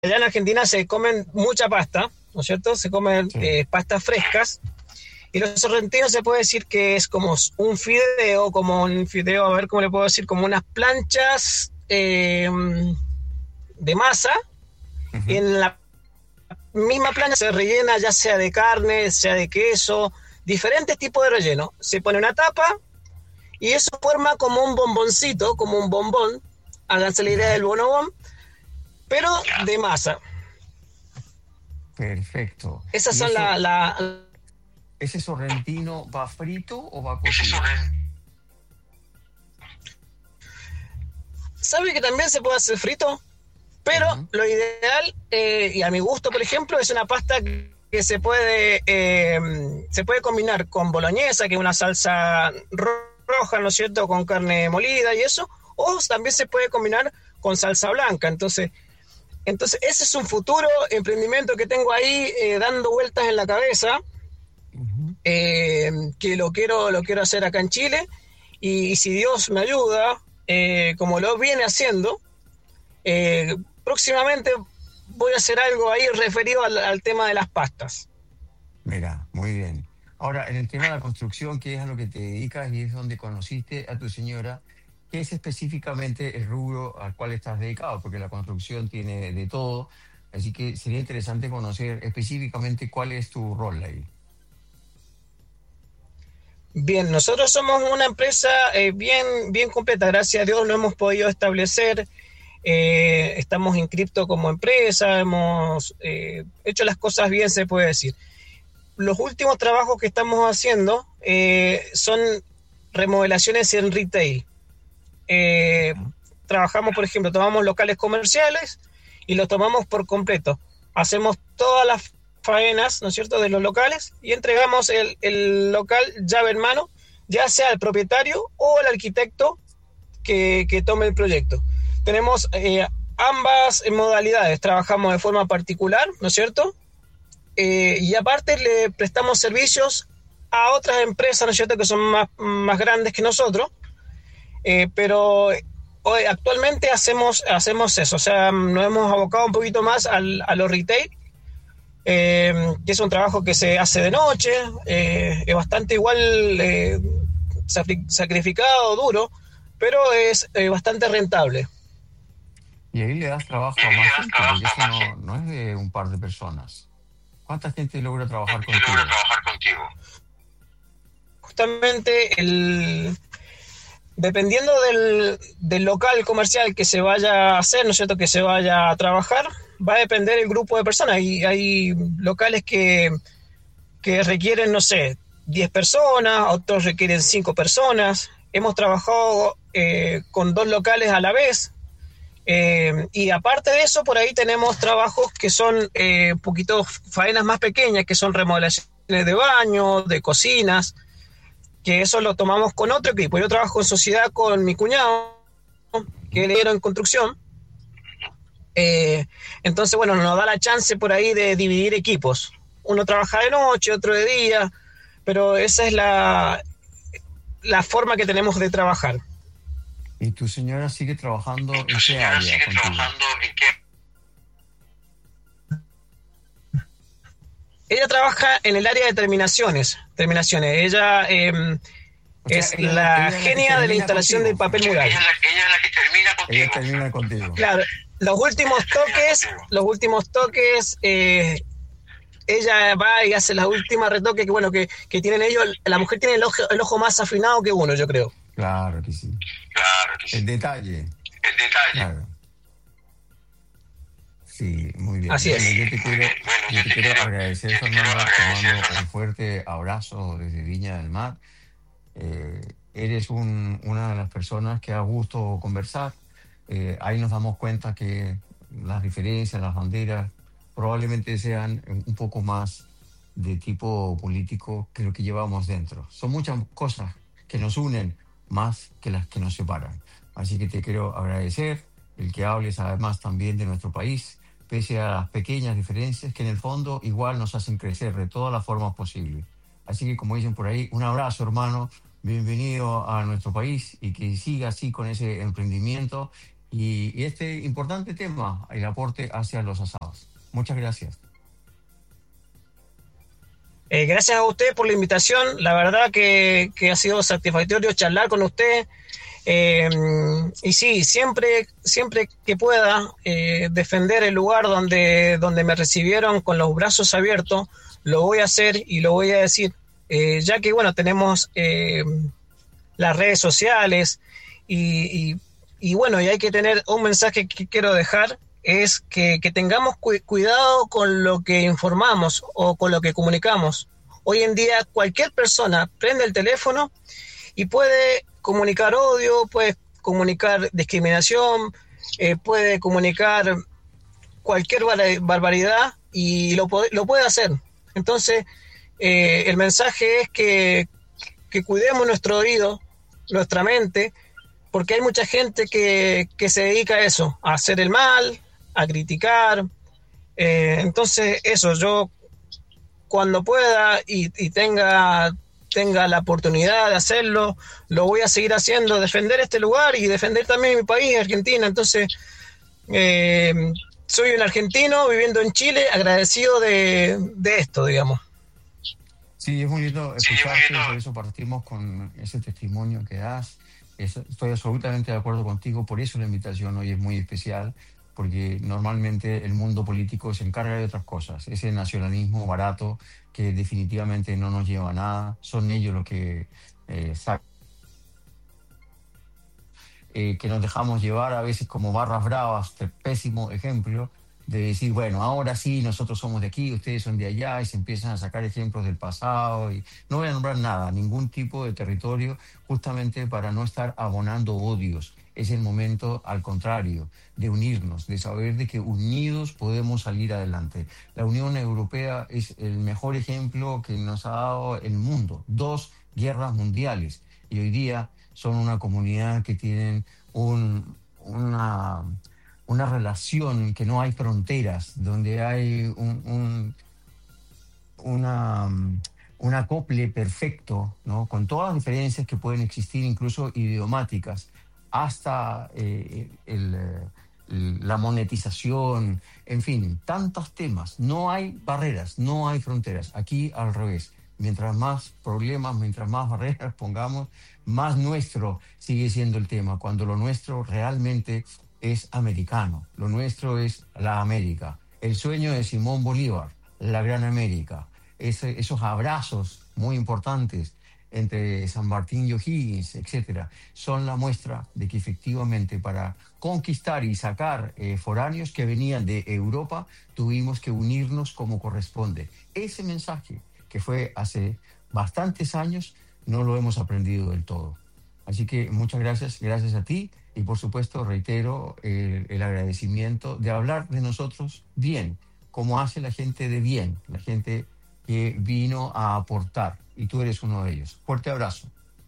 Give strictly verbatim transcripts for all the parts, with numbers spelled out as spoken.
allá en Argentina se comen mucha pasta, ¿no es cierto? Se comen Sí. eh, pastas frescas. Y los sorrentinos se puede decir que es como un fideo, como un fideo, a ver cómo le puedo decir, como unas planchas eh, de masa. Y Ujú. en la misma plancha se rellena ya sea de carne, sea de queso, diferentes tipos de relleno. Se pone una tapa y eso forma como un bomboncito, como un bombón. Háganse la idea Ya, del bonobón, pero de masa. perfecto. Esas ¿Y son eso, la, la ese sorrentino va frito o va cocido? ¿Sabe que también se puede hacer frito? Pero Ujú. lo ideal, eh, y a mi gusto, por ejemplo, es una pasta que se puede, eh, se puede combinar con boloñesa, que es una salsa roja, ¿no es cierto?, con carne molida y eso, o también se puede combinar con salsa blanca. Entonces, entonces ese es un futuro emprendimiento que tengo ahí eh, dando vueltas en la cabeza, Ujú. eh, que lo quiero, lo quiero hacer acá en Chile, y, y si Dios me ayuda, eh, como lo viene haciendo, eh, próximamente voy a hacer algo ahí referido al, al tema de las pastas. Mira, muy bien. Ahora, en el tema de la construcción, que es a lo que te dedicas y es donde conociste a tu señora, ¿qué es específicamente el rubro al cual estás dedicado? Porque la construcción tiene de todo, así que sería interesante conocer específicamente cuál es tu rol ahí. Bien, nosotros somos una empresa eh, bien, bien completa, gracias a Dios lo hemos podido establecer, eh, estamos inscriptos como empresa, hemos eh, hecho las cosas bien, se puede decir. Los últimos trabajos que estamos haciendo eh, son remodelaciones en retail. Eh, Ya. Trabajamos, por ejemplo, tomamos locales comerciales y los tomamos por completo. Hacemos todas las faenas, ¿no es cierto?, de los locales y entregamos el, el local llave en mano, ya sea al propietario o al arquitecto que, que tome el proyecto. Tenemos eh, ambas modalidades, trabajamos de forma particular, ¿no es cierto? Eh, y aparte le prestamos servicios a otras empresas, ¿no es cierto?, que son más, más grandes que nosotros, eh, pero hoy actualmente hacemos, hacemos eso, o sea, nos hemos abocado un poquito más al, a los retail, eh, que es un trabajo que se hace de noche, eh, es bastante igual eh, sacrificado, duro, pero es eh, bastante rentable. Y ahí le das trabajo a más gente, porque eso no, no es de un par de personas. ¿Cuánta gente logra trabajar contigo? Justamente el, dependiendo del, del local comercial que se vaya a hacer, ¿no es cierto?, que se vaya a trabajar, va a depender el grupo de personas. Y hay locales que, que requieren, no sé, diez personas, otros requieren cinco personas. Hemos trabajado eh, con dos locales a la vez. Eh, y aparte de eso, por ahí tenemos trabajos que son eh, un poquito faenas más pequeñas, que son remodelaciones de baños, de cocinas, que eso lo tomamos con otro equipo. Yo trabajo en sociedad con mi cuñado, que Ujú. él era en construcción. Eh, entonces, bueno, nos da la chance por ahí de dividir equipos. Uno trabaja de noche, otro de día, pero esa es la, la forma que tenemos de trabajar. ¿Y tu señora sigue trabajando ¿Tu en qué señora área sigue contigo? trabajando en qué? Ella trabaja en el área de terminaciones. Terminaciones. Ella eh, O sea, es ella es la, la ella es la que genia de la termina instalación de contigo, papel pues. mural. Ella es la, ella es la que termina Ella contigo. termina contigo. Claro, los últimos toques, los últimos toques, eh, ella va y hace las últimas retoques que bueno que, que tienen ellos. La mujer tiene el ojo, el ojo más afinado que uno, yo creo. Claro que sí. Claro que El sí. detalle. El detalle. Claro. Sí, muy bien. Así Bueno, es. yo te Muy bien. quiero, Bueno, yo yo te te quiero quiero, agradecer, yo te quiero Fernando. Te agradecer, mando un Fernando. fuerte abrazo desde Viña del Mar. Eh, eres un- una de las personas que da gusto conversar. Eh, ahí nos damos cuenta que las diferencias, las banderas, probablemente sean un poco más de tipo político que lo que llevamos dentro. Son muchas cosas que nos unen más que las que nos separan. Así que te quiero agradecer el que hables además también de nuestro país, pese a las pequeñas diferencias que en el fondo igual nos hacen crecer de todas las formas posibles. Así que como dicen por ahí, un abrazo hermano, bienvenido a nuestro país y que siga así con ese emprendimiento y, y este importante tema, el aporte hacia los asados. Muchas gracias. Eh, gracias a usted por la invitación. La verdad que, que ha sido satisfactorio charlar con usted. Eh, y sí, siempre, siempre que pueda eh, defender el lugar donde, donde me recibieron con los brazos abiertos, lo voy a hacer y lo voy a decir. Eh, ya que, bueno, tenemos eh, las redes sociales y, y, y, bueno, y hay que tener un mensaje que quiero dejar. Es que, que tengamos cu- cuidado con lo que informamos o con lo que comunicamos. Hoy en día cualquier persona prende el teléfono y puede comunicar odio, puede comunicar discriminación, eh, puede comunicar cualquier bar- barbaridad y lo, po- lo puede hacer. Entonces, eh, el mensaje es que, que cuidemos nuestro oído, nuestra mente, porque hay mucha gente que, que se dedica a eso, a hacer el mal, a criticar. Eh, entonces, eso, yo cuando pueda y, y tenga, tenga la oportunidad de hacerlo, lo voy a seguir haciendo, defender este lugar y defender también mi país, Argentina. Entonces, eh, soy un argentino viviendo en Chile, agradecido de, de esto, digamos. Sí, es muy lindo escucharte, sí, por eso partimos con ese testimonio que das. Es, estoy absolutamente de acuerdo contigo, por eso la invitación hoy es muy especial, porque normalmente el mundo político se encarga de otras cosas, ese nacionalismo barato que definitivamente no nos lleva a nada, son ellos los que eh, sacan, eh, que nos dejamos llevar a veces como barras bravas, este pésimo ejemplo, de decir, bueno, ahora sí, nosotros somos de aquí, ustedes son de allá, y se empiezan a sacar ejemplos del pasado, y no voy a nombrar nada, ningún tipo de territorio, justamente para no estar abonando odios. Es el momento, al contrario, de unirnos, de saber de que unidos podemos salir adelante. La Unión Europea es el mejor ejemplo que nos ha dado el mundo. Dos guerras mundiales, y hoy día son una comunidad que tienen un, una... una relación que no hay fronteras, donde hay un, un, una, un acople perfecto, ¿no? Con todas las diferencias que pueden existir, incluso idiomáticas, hasta eh, el, el, la monetización, en fin, tantos temas. No hay barreras, no hay fronteras. Aquí al revés. Mientras más problemas, mientras más barreras pongamos, más nuestro sigue siendo el tema, cuando lo nuestro realmente es americano, lo nuestro es la América. El sueño de Simón Bolívar, la Gran América, ese, esos abrazos muy importantes entre San Martín y O'Higgins, etcétera, son la muestra de que efectivamente para conquistar y sacar eh, foráneos que venían de Europa, tuvimos que unirnos como corresponde. Ese mensaje que fue hace bastantes años, no lo hemos aprendido del todo. Así que muchas gracias, gracias a ti. Y por supuesto reitero el, el agradecimiento de hablar de nosotros bien, como hace la gente de bien, la gente que vino a aportar, y tú eres uno de ellos. Fuerte abrazo.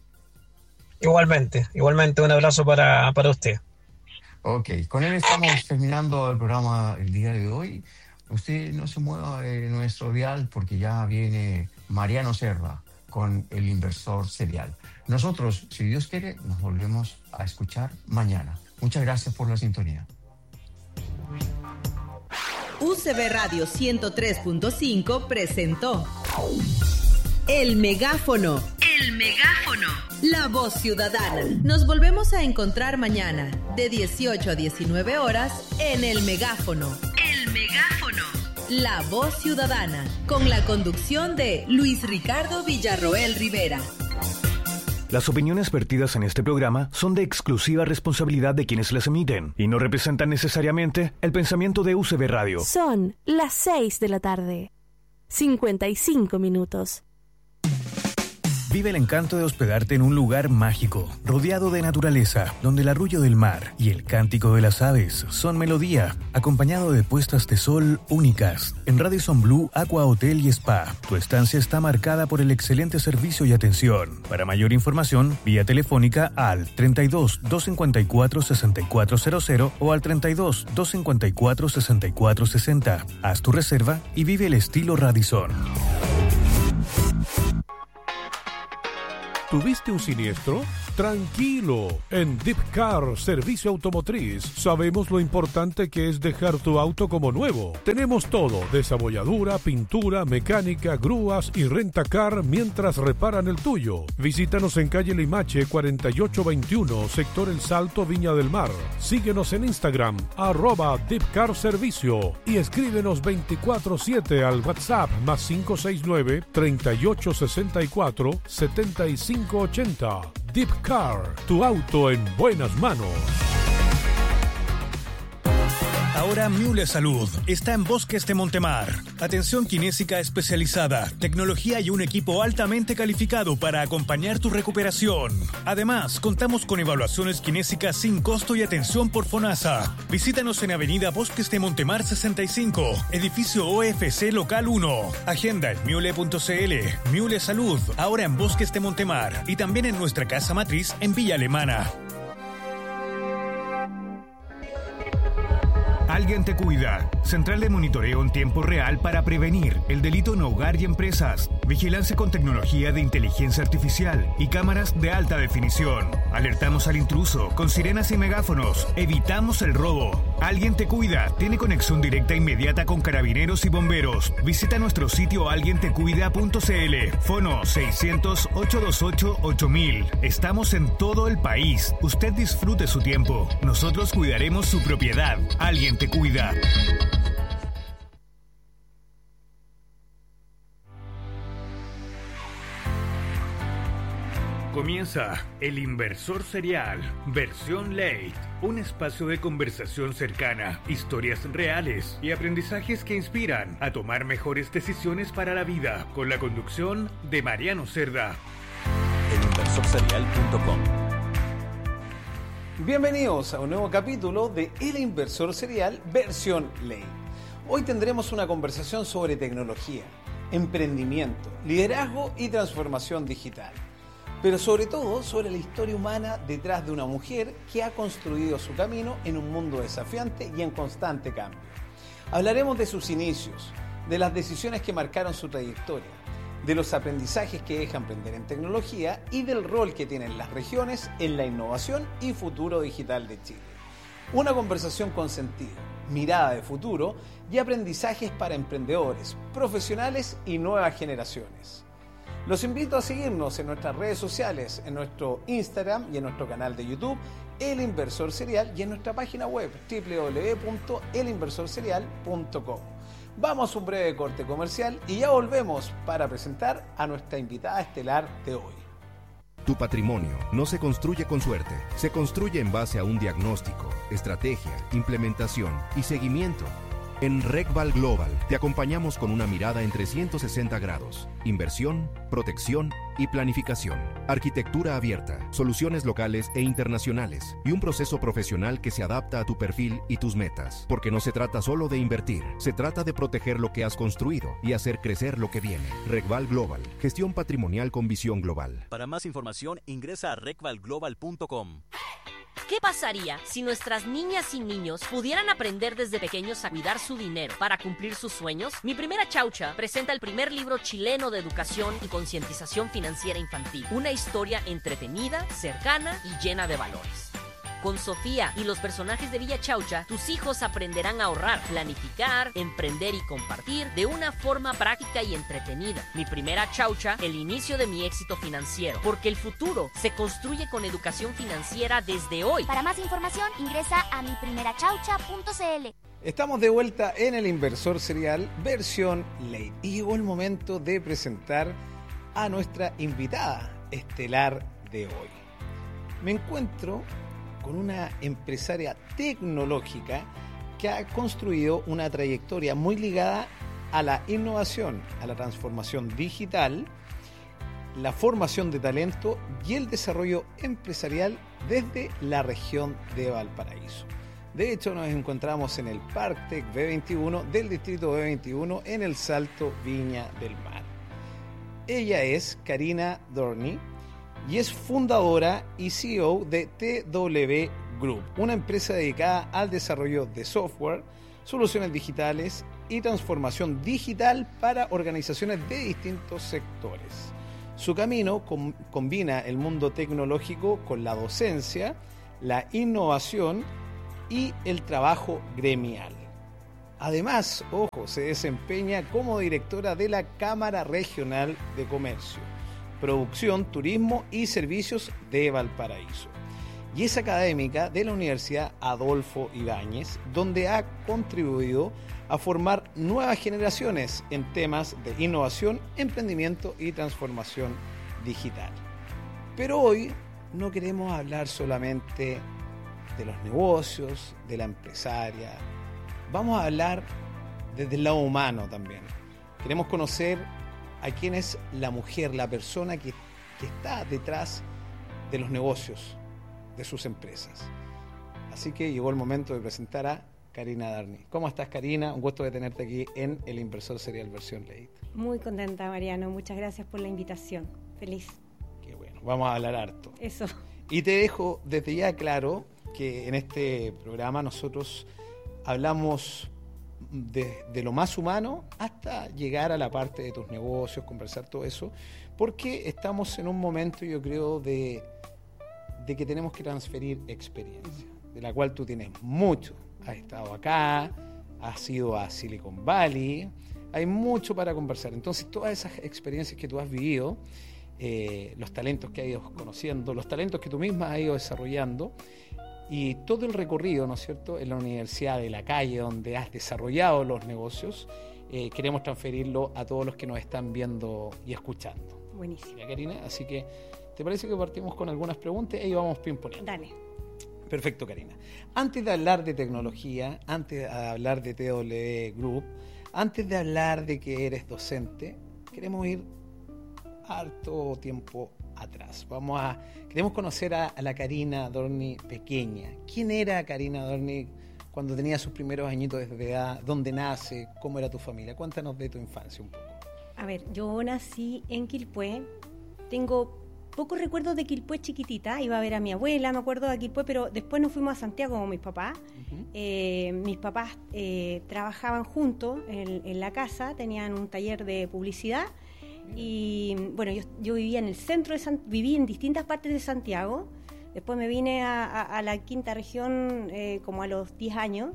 Igualmente, igualmente un abrazo para, para usted. Ok, con él estamos terminando el programa el día de hoy. Usted no se mueva de nuestro dial porque ya viene Mariano Serra con El Inversor Serial. Nosotros, si Dios quiere, nos volvemos a escuchar mañana. Muchas gracias por la sintonía. U C B Radio ciento tres punto cinco presentó El Megáfono. El Megáfono. La voz ciudadana. Nos volvemos a encontrar mañana de dieciocho a diecinueve horas en El Megáfono. El Megáfono. La voz ciudadana. Con la conducción de Luis Ricardo Villarroel Rivera. Las opiniones vertidas en este programa son de exclusiva responsabilidad de quienes las emiten y no representan necesariamente el pensamiento de U C B Radio. Son las seis de la tarde, cincuenta y cinco minutos. Vive el encanto de hospedarte en un lugar mágico, rodeado de naturaleza, donde el arrullo del mar y el cántico de las aves son melodía, acompañado de puestas de sol únicas. En Radisson Blu Aqua Hotel y Spa, tu estancia está marcada por el excelente servicio y atención. Para mayor información, vía telefónica al treinta y dos, doscientos cincuenta y cuatro, sesenta y cuatro cero cero o al treinta y dos, doscientos cincuenta y cuatro, sesenta y cuatro sesenta. Haz tu reserva y vive el estilo Radisson. ¿Tuviste un siniestro? Tranquilo, en Deep Car Servicio Automotriz sabemos lo importante que es dejar tu auto como nuevo. Tenemos todo, desabolladura, pintura, mecánica, grúas y rentacar mientras reparan el tuyo. Visítanos en calle Limache cuarenta y ocho veintiuno, sector El Salto, Viña del Mar. Síguenos en Instagram, arroba Deep Car Servicio, y escríbenos veinticuatro siete al WhatsApp más cinco seis nueve, treinta y ocho sesenta y cuatro, setenta y cinco ochenta. Deep Car, tu auto en buenas manos. Ahora Miule Salud está en Bosques de Montemar. Atención kinésica especializada, tecnología y un equipo altamente calificado para acompañar tu recuperación. Además, contamos con evaluaciones kinésicas sin costo y atención por FONASA. Visítanos en Avenida Bosques de Montemar sesenta y cinco, edificio O F C Local uno. Agenda en miule punto c l. Miule Salud, ahora en Bosques de Montemar y también en nuestra casa matriz en Villa Alemana. Alguien te cuida. Central de monitoreo en tiempo real para prevenir el delito en hogar y empresas. Vigilancia con tecnología de inteligencia artificial y cámaras de alta definición. Alertamos al intruso con sirenas y megáfonos. Evitamos el robo. Alguien te cuida. Tiene conexión directa inmediata con carabineros y bomberos. Visita nuestro sitio alguien te cuida punto c l. Fono seiscientos, ochocientos veintiocho, ocho mil. Estamos en todo el país. Usted disfrute su tiempo. Nosotros cuidaremos su propiedad. Alguien te cuida. Comienza El Inversor Serial, versión late, un espacio de conversación cercana, historias reales y aprendizajes que inspiran a tomar mejores decisiones para la vida, con la conducción de Mariano Cerda. el inversor serial punto com. Bienvenidos a un nuevo capítulo de El Inversor Serial, versión late. Hoy tendremos una conversación sobre tecnología, emprendimiento, liderazgo y transformación digital. Pero sobre todo sobre la historia humana detrás de una mujer que ha construido su camino en un mundo desafiante y en constante cambio. Hablaremos de sus inicios, de las decisiones que marcaron su trayectoria, de los aprendizajes que deja emprender en tecnología y del rol que tienen las regiones en la innovación y futuro digital de Chile. Una conversación con sentido, mirada de futuro y aprendizajes para emprendedores, profesionales y nuevas generaciones. Los invito a seguirnos en nuestras redes sociales, en nuestro Instagram y en nuestro canal de YouTube, El Inversor Serial, y en nuestra página web, doble u doble u doble u punto el inversor serial punto com. Vamos a un breve corte comercial y ya volvemos para presentar a nuestra invitada estelar de hoy. Tu patrimonio no se construye con suerte, se construye en base a un diagnóstico, estrategia, implementación y seguimiento. En RecVal Global te acompañamos con una mirada en trescientos sesenta grados, inversión, protección y planificación, arquitectura abierta, soluciones locales e internacionales y un proceso profesional que se adapta a tu perfil y tus metas. Porque no se trata solo de invertir, se trata de proteger lo que has construido y hacer crecer lo que viene. RecVal Global, gestión patrimonial con visión global. Para más información ingresa a recval global punto com. ¿Qué pasaría si nuestras niñas y niños pudieran aprender desde pequeños a cuidar su dinero para cumplir sus sueños? Mi Primera Chaucha presenta el primer libro chileno de educación y concientización financiera infantil. Una historia entretenida, cercana y llena de valores. Con Sofía y los personajes de Villa Chaucha, tus hijos aprenderán a ahorrar, planificar, emprender y compartir de una forma práctica y entretenida. Mi Primera Chaucha, el inicio de mi éxito financiero, porque el futuro se construye con educación financiera desde hoy. Para más información, ingresa a mi primera chaucha punto c l. Estamos de vuelta en El Inversor Serial, versión late. Y llegó el momento de presentar a nuestra invitada estelar de hoy. Me encuentro con una empresaria tecnológica que ha construido una trayectoria muy ligada a la innovación, a la transformación digital, la formación de talento y el desarrollo empresarial desde la región de Valparaíso. De hecho, nos encontramos en el Parktech B veintiuno del distrito B veintiuno en El Salto, Viña del Mar. Ella es Karina Dorney y es fundadora y C E O de T W Group, una empresa dedicada al desarrollo de software, soluciones digitales y transformación digital para organizaciones de distintos sectores. Su camino com- combina el mundo tecnológico con la docencia, la innovación y el trabajo gremial. Además, ojo, se desempeña como directora de la Cámara Regional de Comercio, Producción, Turismo y Servicios de Valparaíso. Y es académica de la Universidad Adolfo Ibáñez, donde ha contribuido a formar nuevas generaciones en temas de innovación, emprendimiento y transformación digital. Pero hoy no queremos hablar solamente de los negocios, de la empresaria. Vamos a hablar desde el lado humano también. Queremos conocer a quién es la mujer, la persona que, que está detrás de los negocios de sus empresas. Así que llegó el momento de presentar a Karina Darni. ¿Cómo estás, Karina? Un gusto de tenerte aquí en El Inversor Serial Versión Late. Muy contenta, Mariano. Muchas gracias por la invitación. Feliz. Qué bueno. Vamos a hablar harto. Eso. Y te dejo desde ya claro que en este programa nosotros hablamos de, de lo más humano hasta llegar a la parte de tus negocios, conversar todo eso, porque estamos en un momento, yo creo, de, de que tenemos que transferir experiencia, de la cual tú tienes mucho. Has estado acá, has ido a Silicon Valley, hay mucho para conversar. Entonces, todas esas experiencias que tú has vivido, eh, los talentos que has ido conociendo, los talentos que tú misma has ido desarrollando, y todo el recorrido, ¿no es cierto?, en la universidad de la calle donde has desarrollado los negocios, eh, queremos transferirlo a todos los que nos están viendo y escuchando. Buenísimo. ¿Ya, Karina? Así que, ¿te parece que partimos con algunas preguntas y vamos pimponeando? Dale. Perfecto, Karina. Antes de hablar de tecnología, antes de hablar de T W Group, antes de hablar de que eres docente, queremos ir harto tiempo atrás. Vamos a, queremos conocer a, a la Karina Dorni pequeña. ¿Quién era Karina Dorni cuando tenía sus primeros añitos de edad? ¿Dónde nace? ¿Cómo era tu familia? Cuéntanos de tu infancia un poco. A ver, yo nací en Quilpué. Tengo pocos recuerdos de Quilpué chiquitita. Iba a ver a mi abuela, me acuerdo de Quilpué, pero después nos fuimos a Santiago con mis papás. Uh-huh. Eh, mis papás eh, trabajaban juntos en, en la casa, tenían un taller de publicidad. Y bueno, yo, yo vivía en el centro de San, viví en distintas partes de Santiago. Después me vine a, a, a la quinta región eh, como a los diez años.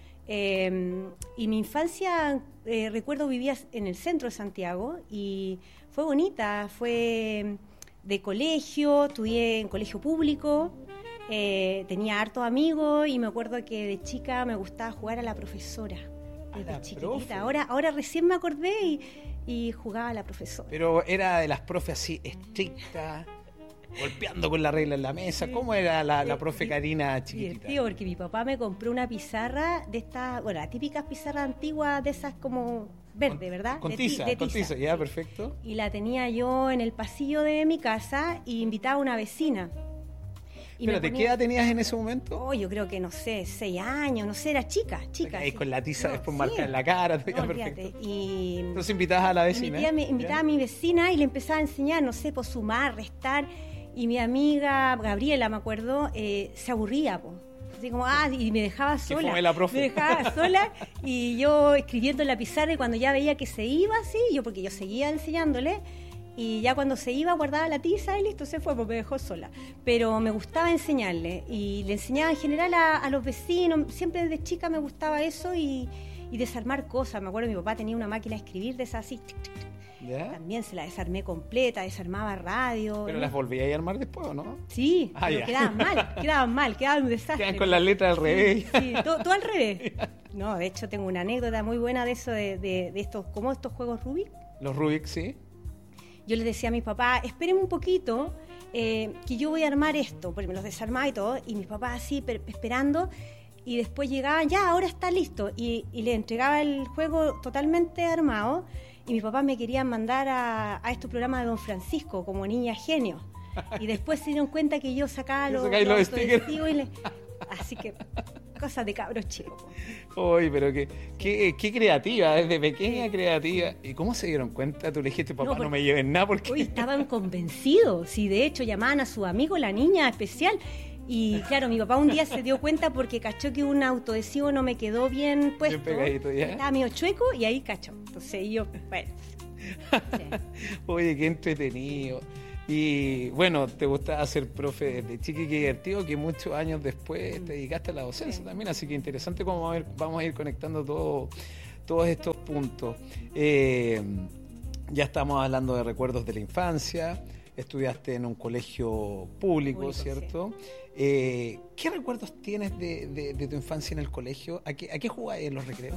Eh, y mi infancia, eh, recuerdo, vivía en el centro de Santiago y fue bonita, fue de colegio, estudié en colegio público, eh, tenía hartos amigos y me acuerdo que de chica me gustaba jugar a la profesora. Desde chiquitita. Ahora, ahora recién me acordé y, y jugaba a la profesora. Pero era de las profes así estrictas, golpeando con la regla en la mesa. Sí. ¿Cómo era la, la profe Karina chiquitita? Sí, porque mi papá me compró una pizarra de estas, bueno, las típicas pizarras antiguas de esas como verde, con, ¿verdad? Con de tiza, de con tiza, tiza, ya, sí. Perfecto. Y la tenía yo en el pasillo de mi casa y invitaba a una vecina. Y Espérate, ponía... ¿qué edad tenías en ese momento? Oh, yo creo que, no sé, seis años, no sé, era chica, chica. Ahí sí. Con la tiza no, después sí. Marcar en la cara, no, perfecto. Y entonces invitabas a la vecina. Invitaba, me, invitaba a mi vecina y le empezaba a enseñar, no sé, pues sumar, restar. Y mi amiga Gabriela, me acuerdo, eh, se aburría, pues. Así como, ah, y me dejaba sola. La profe. Me dejaba sola y yo escribiendo en la pizarra y cuando ya veía que se iba, sí, yo porque yo seguía enseñándole. Y ya cuando se iba guardaba la tiza y listo, se fue porque me dejó sola. Pero me gustaba enseñarle y le enseñaba en general a, a los vecinos. Siempre desde chica me gustaba eso y, y desarmar cosas. Me acuerdo que mi papá tenía una máquina de escribir de esas así. ¿Ya? También se la desarmé completa, desarmaba radio. ¿Pero ¿no? las volví a armar después o no? Sí, ah, pero ya. quedaban mal, quedaban mal, quedaban un desastre. Quedan con las letras al revés. Sí, sí todo, todo al revés. No, de hecho tengo una anécdota muy buena de eso, de, de, de estos, ¿cómo estos juegos Rubik? Los Rubik, sí. Yo les decía a mis papás, espérenme un poquito, eh, que yo voy a armar esto, porque me los desarmaba y todo, y mis papás así per- esperando, y después llegaban, ya, ahora está listo, y, y le entregaba el juego totalmente armado, y mis papás me querían mandar a, a estos programas de Don Francisco, como niña genio, y después se dieron cuenta que yo sacaba los, los, los stickers. Y le, así que, cosas de cabros chicos. Uy, pero qué, qué, qué creativa, desde pequeña sí. creativa. ¿Y cómo se dieron cuenta? Tú le dijiste, papá, no, porque, no me lleven nada porque... Hoy estaban convencidos, sí, de hecho llamaban a su amigo, la niña especial, Y claro, mi papá un día se dio cuenta porque cachó que un autoadhesivo no me quedó bien puesto. Bien pegadito, ¿ya? Estaba medio chueco y ahí cachó. Entonces yo, bueno. Sí. Oye, qué entretenido. Y bueno, te gustaba ser profe desde chiqui, qué divertido que muchos años después te dedicaste a la docencia sí. también, así que interesante cómo vamos a, ver, vamos a ir conectando todo, todos estos puntos. Eh, ya estamos hablando de recuerdos de la infancia, estudiaste en un colegio público, público ¿cierto? Sí. Eh, ¿Qué recuerdos tienes de, de, de tu infancia en el colegio? ¿A qué, a qué jugabas en los recreos?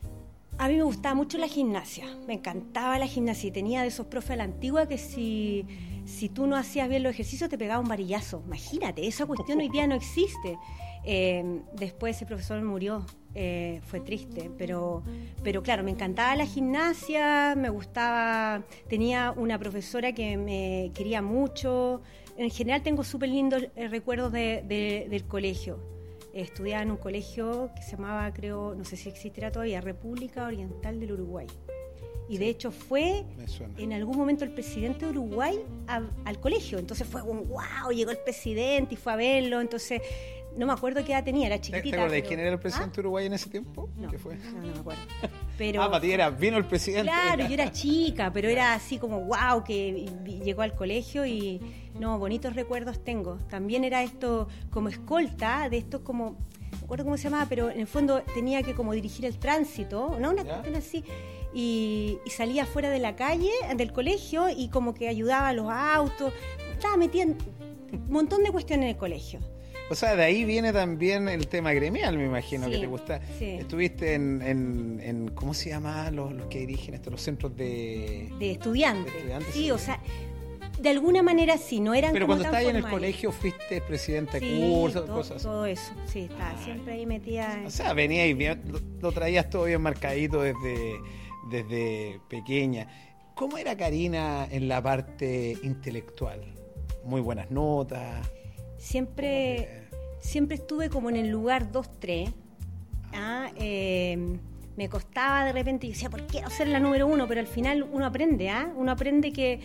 A mí me gustaba mucho la gimnasia, me encantaba la gimnasia y tenía de esos profes a la antigua que si, si tú no hacías bien los ejercicios te pegaba un varillazo. Imagínate, esa cuestión hoy día no existe. Eh, después ese profesor murió, eh, fue triste, pero, pero claro, me encantaba la gimnasia, me gustaba, tenía una profesora que me quería mucho. En general tengo súper lindos eh, recuerdos de, de, del colegio. Estudiaba en un colegio que se llamaba, creo, no sé si existirá todavía, República Oriental del Uruguay. Y de hecho fue en algún momento el presidente de Uruguay a, al colegio. Entonces fue un wow, llegó el presidente y fue a verlo. Entonces, no me acuerdo qué edad tenía, era chiquitita. ¿Te acuerdas pero... quién era el presidente de ¿Ah? Uruguay en ese tiempo? No, ¿Qué fue? no, no me acuerdo. Pero, ah, para ti era, vino el presidente. Claro, yo era chica, pero era así como wow, que llegó al colegio y no, bonitos recuerdos tengo. También era esto como escolta, de estos como, no me acuerdo cómo se llamaba, pero en el fondo tenía que como dirigir el tránsito, ¿no? Una cuestión así. Y, y salía fuera de la calle, del colegio, y como que ayudaba a los autos. Estaba metida en un montón de cuestiones en el colegio. O sea, de ahí viene también el tema gremial, me imagino, sí, que te gusta. Sí. Estuviste en, en, en, ¿cómo se llama los, los que dirigen esto? Los centros de... De estudiantes. De estudiantes sí, sí, o sea, de alguna manera sí, no eran Pero como cuando tan estabas en el formales. colegio fuiste presidenta de sí, cursos, todo, cosas así. todo eso, sí, estaba siempre ahí metida. En... O sea, venías bien, lo, lo traías todo bien marcadito desde, desde pequeña. ¿Cómo era Karina en la parte intelectual? Muy buenas notas. Siempre... Siempre estuve como en el lugar dos tres. ¿ah? Eh, me costaba de repente, y decía, ¿por qué no ser la número uno? Pero al final uno aprende, ¿ah? Uno aprende que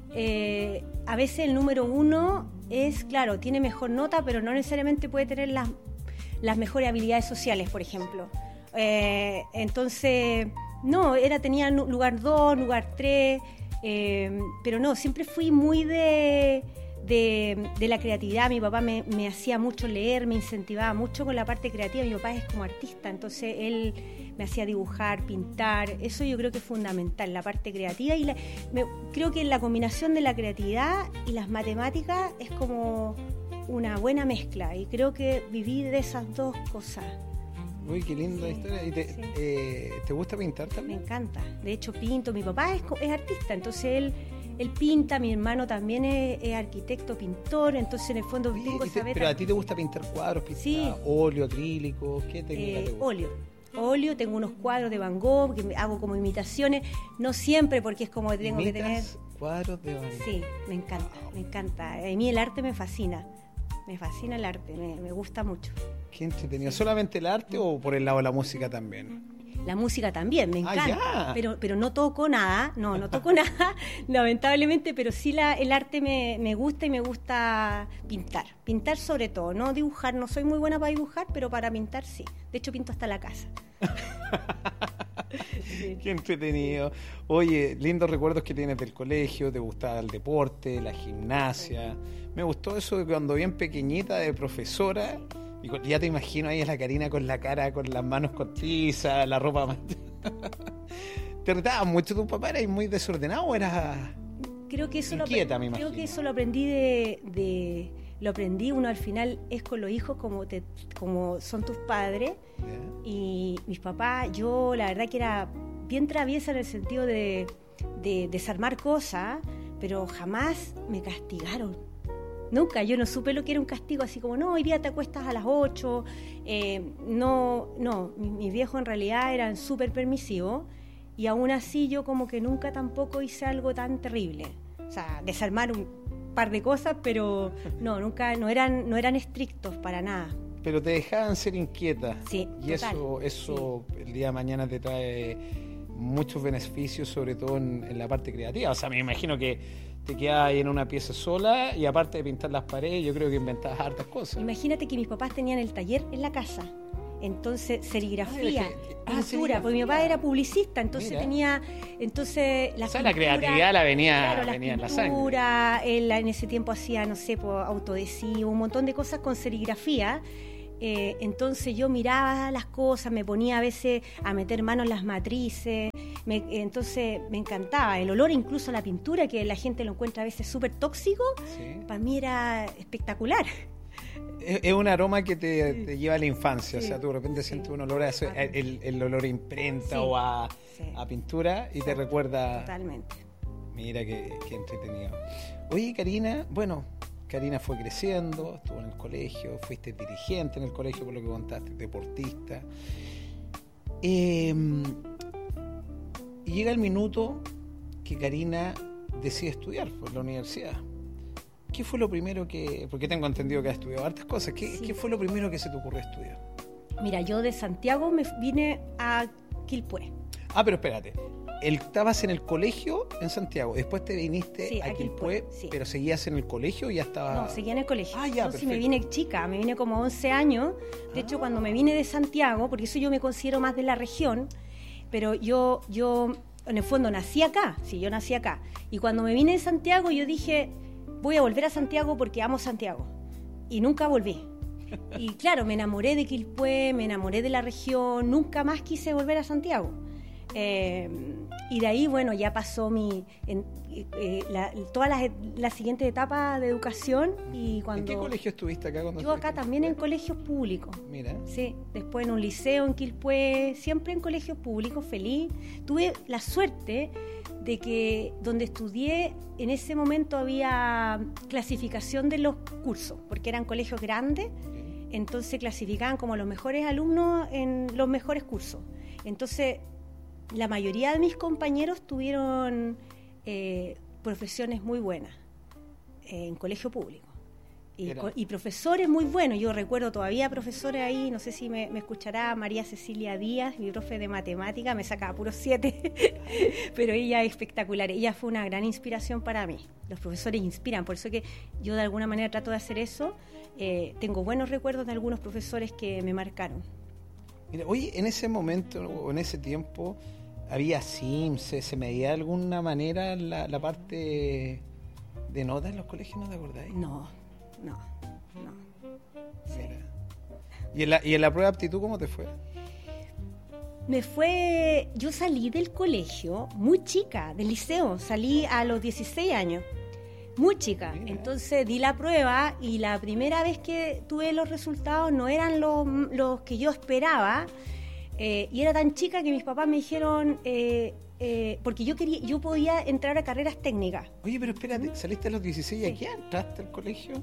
eh, a veces el número uno es, claro, tiene mejor nota, pero no necesariamente puede tener las, las mejores habilidades sociales, por ejemplo. Eh, entonces, no, era tenía lugar dos, lugar tres, eh, pero no, siempre fui muy de... De, de la creatividad. Mi papá me, me hacía mucho leer, me incentivaba mucho con la parte creativa. Mi papá es como artista, entonces él me hacía dibujar, pintar. Eso yo creo que es fundamental, la parte creativa. Y la, me, creo que la combinación de la creatividad y las matemáticas es como una buena mezcla. Y creo que viví de esas dos cosas. Uy, qué linda sí, historia. ¿Y te, sí. eh, ¿te gusta pintar también? Me encanta. De hecho, pinto. Mi papá es, es artista, entonces él... Él pinta, mi hermano también es, es arquitecto, pintor, entonces en el fondo Oye, tengo esa te, beta. ¿Pero a ti te gusta pintar cuadros, pintar sí. óleo, acrílico? ¿Qué técnica eh, te gusta? Óleo. Óleo, tengo unos cuadros de Van Gogh que hago como imitaciones, no siempre porque es como que tengo que tener... cuadros de Van Gogh? Sí, me encanta, wow. me encanta. A mí el arte me fascina, me fascina el arte, me, me gusta mucho. Qué entretenido. ¿Solamente el arte o por el lado de la música también? La música también, me encanta, ah, pero pero no toco nada, no, no toco nada, lamentablemente, pero sí la, el arte me, me gusta y me gusta pintar, pintar sobre todo, no dibujar, no soy muy buena para dibujar, pero para pintar sí, de hecho pinto hasta la casa. Sí. Qué entretenido. Oye, lindos recuerdos que tienes del colegio, te gustaba el deporte, la gimnasia, me gustó eso de cuando bien pequeñita de profesora. Y ya te imagino ahí a la Karina con la cara, con las manos con tiza, la ropa manchada. ¿Te retaban mucho tu papá? ¿Eras muy desordenado o eras creo que eso inquieta, lo, me imagino? Creo que eso lo aprendí de, de... Lo aprendí, uno al final es con los hijos como, te, como son tus padres. Yeah. Y mis papás, yo la verdad que era bien traviesa en el sentido de, de desarmar cosas, pero jamás me castigaron. Nunca, yo no supe lo que era un castigo, así como, no, hoy día te acuestas a las ocho, eh, no, no, mis, mis viejos en realidad eran súper permisivos y aún así yo como que nunca tampoco hice algo tan terrible, o sea, desarmar un par de cosas, pero no, nunca, no eran, no eran estrictos para nada. Pero te dejaban ser inquieta. Sí, y total, eso, eso sí. El día de mañana te trae muchos beneficios, sobre todo en, en la parte creativa. O sea, me imagino que te quedabas ahí en una pieza sola y aparte de pintar las paredes, yo creo que inventabas hartas cosas. Imagínate que mis papás tenían el taller en la casa. Entonces, serigrafía, Ah, que- ah, pintura, serigrafía. porque mi papá era publicista, entonces Mira. tenía, entonces la O sea, la pintura- creatividad la venía, claro, la venía en la sangre. pintura, él en ese tiempo hacía, no sé, pues, autoadhesivo, un montón de cosas con serigrafía. Eh, entonces yo miraba las cosas, me ponía a veces a meter mano en las matrices, me- entonces me encantaba. El olor incluso a la pintura, que la gente lo encuentra a veces súper tóxico, Sí. para mí era espectacular. Es, es un aroma que te, te lleva a la infancia, Sí. o sea, tú de repente sientes un olor a eso, el, el olor a imprenta Sí. o a, Sí. a pintura y te recuerda... Totalmente. Mira qué, qué entretenido. Oye, Karina, bueno, Karina fue creciendo, estuvo en el colegio, fuiste dirigente en el colegio, por lo que contaste, deportista. Eh, y llega el minuto que Karina decide estudiar por la universidad. ¿Qué fue lo primero que...? Porque tengo entendido que has estudiado hartas cosas. ¿Qué, Sí. ¿qué fue lo primero que se te ocurrió estudiar? Mira, yo de Santiago me vine a Quilpué. Ah, pero espérate. El, estabas en el colegio en Santiago, después te viniste Sí, a a Quilpué, Quilpué, sí. pero seguías en el colegio y ya estaba... No, seguía en el colegio. Ah, ya, Entonces me perfecto. vine chica, me vine como once años. De hecho, cuando me vine de Santiago, porque eso yo me considero más de la región, pero yo, yo en el fondo nací acá, sí, yo nací acá. Y cuando me vine de Santiago, yo dije, voy a volver a Santiago porque amo Santiago. Y nunca volví. Y claro, me enamoré de Quilpué, me enamoré de la región, nunca más quise volver a Santiago. Eh, y de ahí, bueno, ya pasó mi en, eh, la, todas las, las siguientes etapas de educación. Y cuando, ¿En qué colegio estuviste acá? Cuando yo acá estuviste? también en colegios públicos. Mira. Sí, después en un liceo en Quilpué, siempre en colegios públicos, feliz. Tuve la suerte de que donde estudié, en ese momento había clasificación de los cursos, porque eran colegios grandes, entonces clasificaban como los mejores alumnos en los mejores cursos. Entonces, la mayoría de mis compañeros tuvieron eh, profesiones muy buenas eh, en colegio público. Y, Era. co- y profesores muy buenos. Yo recuerdo todavía profesores ahí, no sé si me, me escuchará María Cecilia Díaz, mi profe de matemática, me sacaba puros siete, pero ella es espectacular. Ella fue una gran inspiración para mí. Los profesores inspiran, por eso que yo de alguna manera trato de hacer eso. Eh, tengo buenos recuerdos de algunos profesores que me marcaron. Mira, oye, en ese momento o en ese tiempo, ¿había Sims? ¿Se, se medía de alguna manera la, la parte de notas en los colegios? ¿No te acordáis? No, no, no. Sí. Mira. ¿Y en, la, ¿Y en la prueba de aptitud cómo te fue? Me fue, yo salí del colegio muy chica, del liceo, salí a los dieciséis años, muy chica. Mira. Entonces di la prueba y la primera vez que tuve los resultados no eran los, los que yo esperaba. Eh, y era tan chica que mis papás me dijeron, eh, eh, porque yo quería, yo podía entrar a carreras técnicas. Oye, pero espérate, ¿saliste a los dieciséis y Sí. a qué entraste al colegio?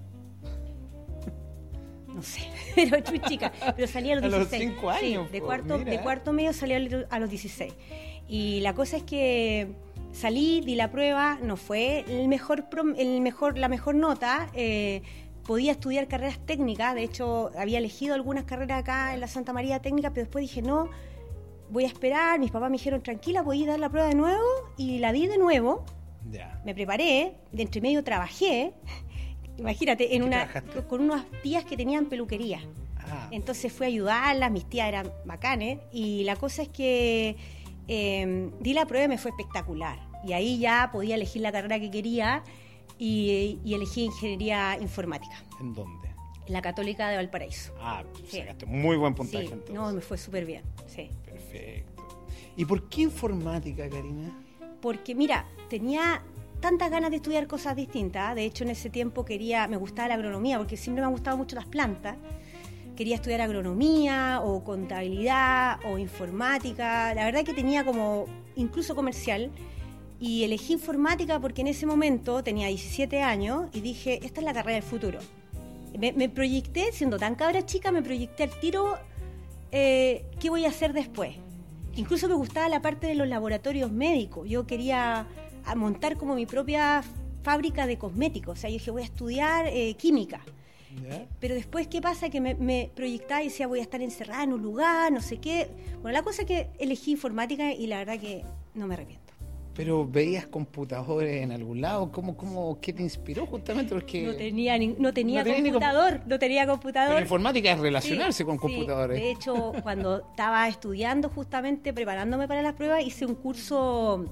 No sé, pero muy chica, pero salí a los A los dieciséis. cinco años, Sí, de po, cuarto, mira. de cuarto medio salí a los- a los dieciséis. Y la cosa es que salí, di la prueba, no fue el mejor, prom- el mejor, la mejor nota. eh, podía estudiar carreras técnicas, de hecho había elegido algunas carreras acá en la Santa María Técnica, pero después dije no, voy a esperar. Mis papás me dijeron tranquila, voy a dar la prueba de nuevo y la di de nuevo. Ya. Me preparé, de entre medio trabajé. Imagínate, en ¿Qué una, trabajaste? con unas tías que tenían peluquería. Ah, Entonces fui a ayudarlas, mis tías eran bacanes, y la cosa es que eh, di la prueba y me fue espectacular. Y ahí ya podía elegir la carrera que quería y, y elegí ingeniería informática, ¿en dónde? en la Católica de Valparaíso. Ah, Sí. sacaste muy buen puntaje Sí, entonces. no, me fue súper bien, sí. Perfecto. ¿Y por qué informática, Karina? Porque mira, tenía tantas ganas de estudiar cosas distintas. De hecho, en ese tiempo quería, me gustaba la agronomía, porque siempre me han gustado mucho las plantas. Quería estudiar agronomía o contabilidad o informática. La verdad que tenía como incluso comercial. Y elegí informática porque en ese momento tenía diecisiete años y dije, esta es la carrera del futuro. Me, me proyecté, siendo tan cabra chica, me proyecté al tiro eh, qué voy a hacer después. Incluso me gustaba la parte de los laboratorios médicos. Yo quería montar como mi propia fábrica de cosméticos. O sea, yo dije, voy a estudiar eh, química. Eh, pero después, ¿qué pasa? Que me, me proyectaba y decía, voy a estar encerrada en un lugar, no sé qué. Bueno, la cosa es que elegí informática y la verdad que no me arrepiento. ¿Pero veías computadores en algún lado? ¿Cómo, cómo, ¿Qué te inspiró justamente? Porque no tenía, ni, no tenía no computador, comp- no tenía computador. Pero informática es relacionarse sí, con computadores. Sí. De hecho, cuando estaba estudiando justamente, preparándome para las pruebas, hice un curso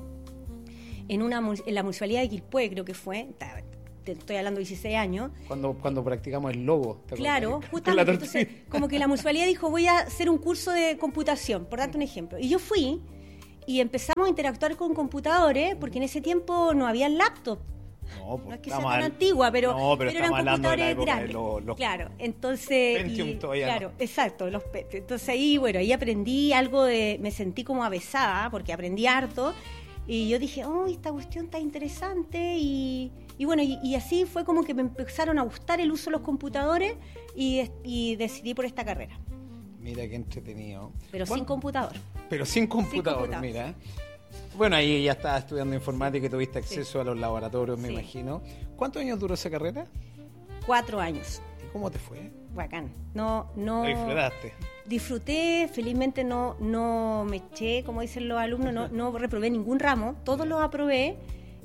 en, una, en la Municipalidad de Quilpué, creo que fue, te estoy hablando de dieciséis años. Cuando, cuando practicamos el logo. Claro, justamente. Entonces, como que la Municipalidad dijo, voy a hacer un curso de computación, por darte un ejemplo. Y yo fui... Y empezamos a interactuar con computadores, porque en ese tiempo no había laptop. No, pues, no es que sea tan al... antigua, pero, no, pero, pero eran computadores de grandes. De los, los claro, entonces... Pentium y, todavía Claro, no. exacto, los Pentium. Entonces ahí, bueno, ahí aprendí algo de... Me sentí como avesada, porque aprendí harto. Y yo dije, oh, esta cuestión está interesante. Y, y bueno, y, y así fue como que me empezaron a gustar el uso de los computadores y, y decidí por esta carrera. Mira qué entretenido. Pero bueno, sin computador. Pero sin computador, sin computador. Mira. Bueno, ahí ya estabas estudiando informática y tuviste acceso sí. a los laboratorios, me sí. imagino. ¿Cuántos años duró esa carrera? Cuatro años. ¿Y cómo te fue? Bacán. No, no. ¿Lo disfrutaste? Disfruté, felizmente no, no me eché, como dicen los alumnos, no, no reprobé ningún ramo, todos los aprobé.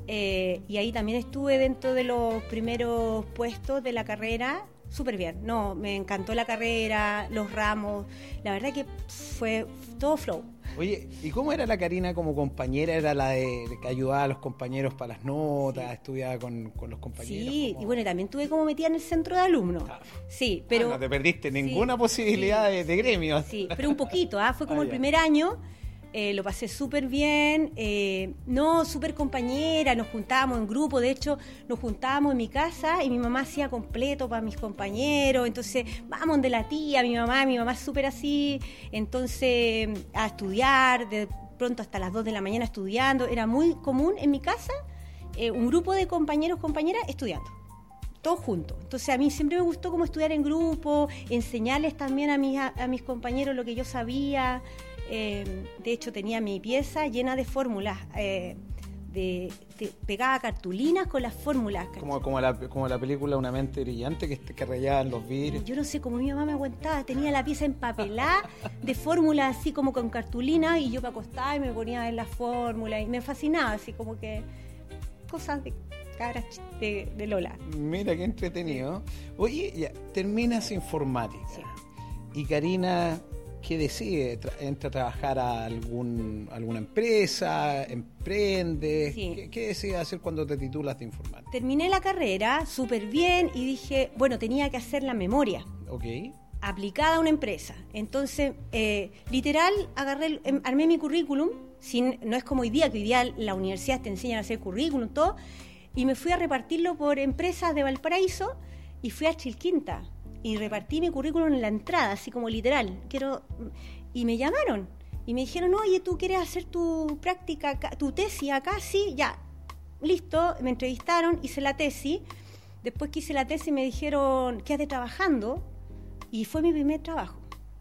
Eh, y ahí también estuve dentro de los primeros puestos de la carrera. Súper bien, no, me encantó la carrera, los ramos, la verdad que fue todo flow. Oye, ¿y cómo era la Karina como compañera? ¿Era la de que ayudaba a los compañeros para las notas, sí. estudiaba con, con los compañeros? Sí, como... y bueno, también estuve como metida en el centro de alumnos. Ah. Sí, pero... Ah, no te perdiste ninguna sí, posibilidad sí, de, de gremio. Sí, pero un poquito, ¿ah? Fue como ah, el ya. primer año. Eh, lo pasé súper bien, eh, no, súper compañera, nos juntábamos en grupo, de hecho nos juntábamos en mi casa y mi mamá hacía completo para mis compañeros, entonces vamos de la tía, mi mamá, mi mamá es súper así, entonces a estudiar, de pronto hasta las dos de la mañana estudiando, era muy común en mi casa eh, un grupo de compañeros, compañeras estudiando. Todos juntos. Entonces a mí siempre me gustó como estudiar en grupo, enseñarles también a mis, a, a mis compañeros lo que yo sabía. Eh, de hecho tenía mi pieza llena de fórmulas, eh, de, de, pegaba cartulinas con las fórmulas. Como, como, la, como la película Una mente brillante, que, que rayaban los vidrios. Yo no sé cómo mi mamá me aguantaba, tenía la pieza empapelada de fórmulas así como con cartulinas y yo me acostaba y me ponía a ver las fórmulas y me fascinaba, así como que cosas de cabras de, de Lola. Mira qué entretenido. Oye, ya, terminas informática. Sí. Y Karina, ¿qué decide? Tra- ¿Entra a trabajar a algún, alguna empresa? ¿Emprende? Sí. ¿Qué, ¿Qué decide hacer cuando te titulas de informática? Terminé la carrera súper bien y dije, bueno, tenía que hacer la memoria. Ok. Aplicada a una empresa. Entonces, eh, literal, agarré, em, armé mi currículum, sin, no es como hoy día, que hoy día la universidad te enseñan a hacer currículum, todo, y me fui a repartirlo por empresas de Valparaíso y fui a Chilquinta y repartí mi currículum en la entrada, así como literal. Quiero y me llamaron y me dijeron, oye, ¿tú quieres hacer tu práctica, acá, tu tesis acá? Sí, ya, listo, me entrevistaron, hice la tesis. Después que hice la tesis me dijeron, quédate trabajando, y fue mi primer trabajo.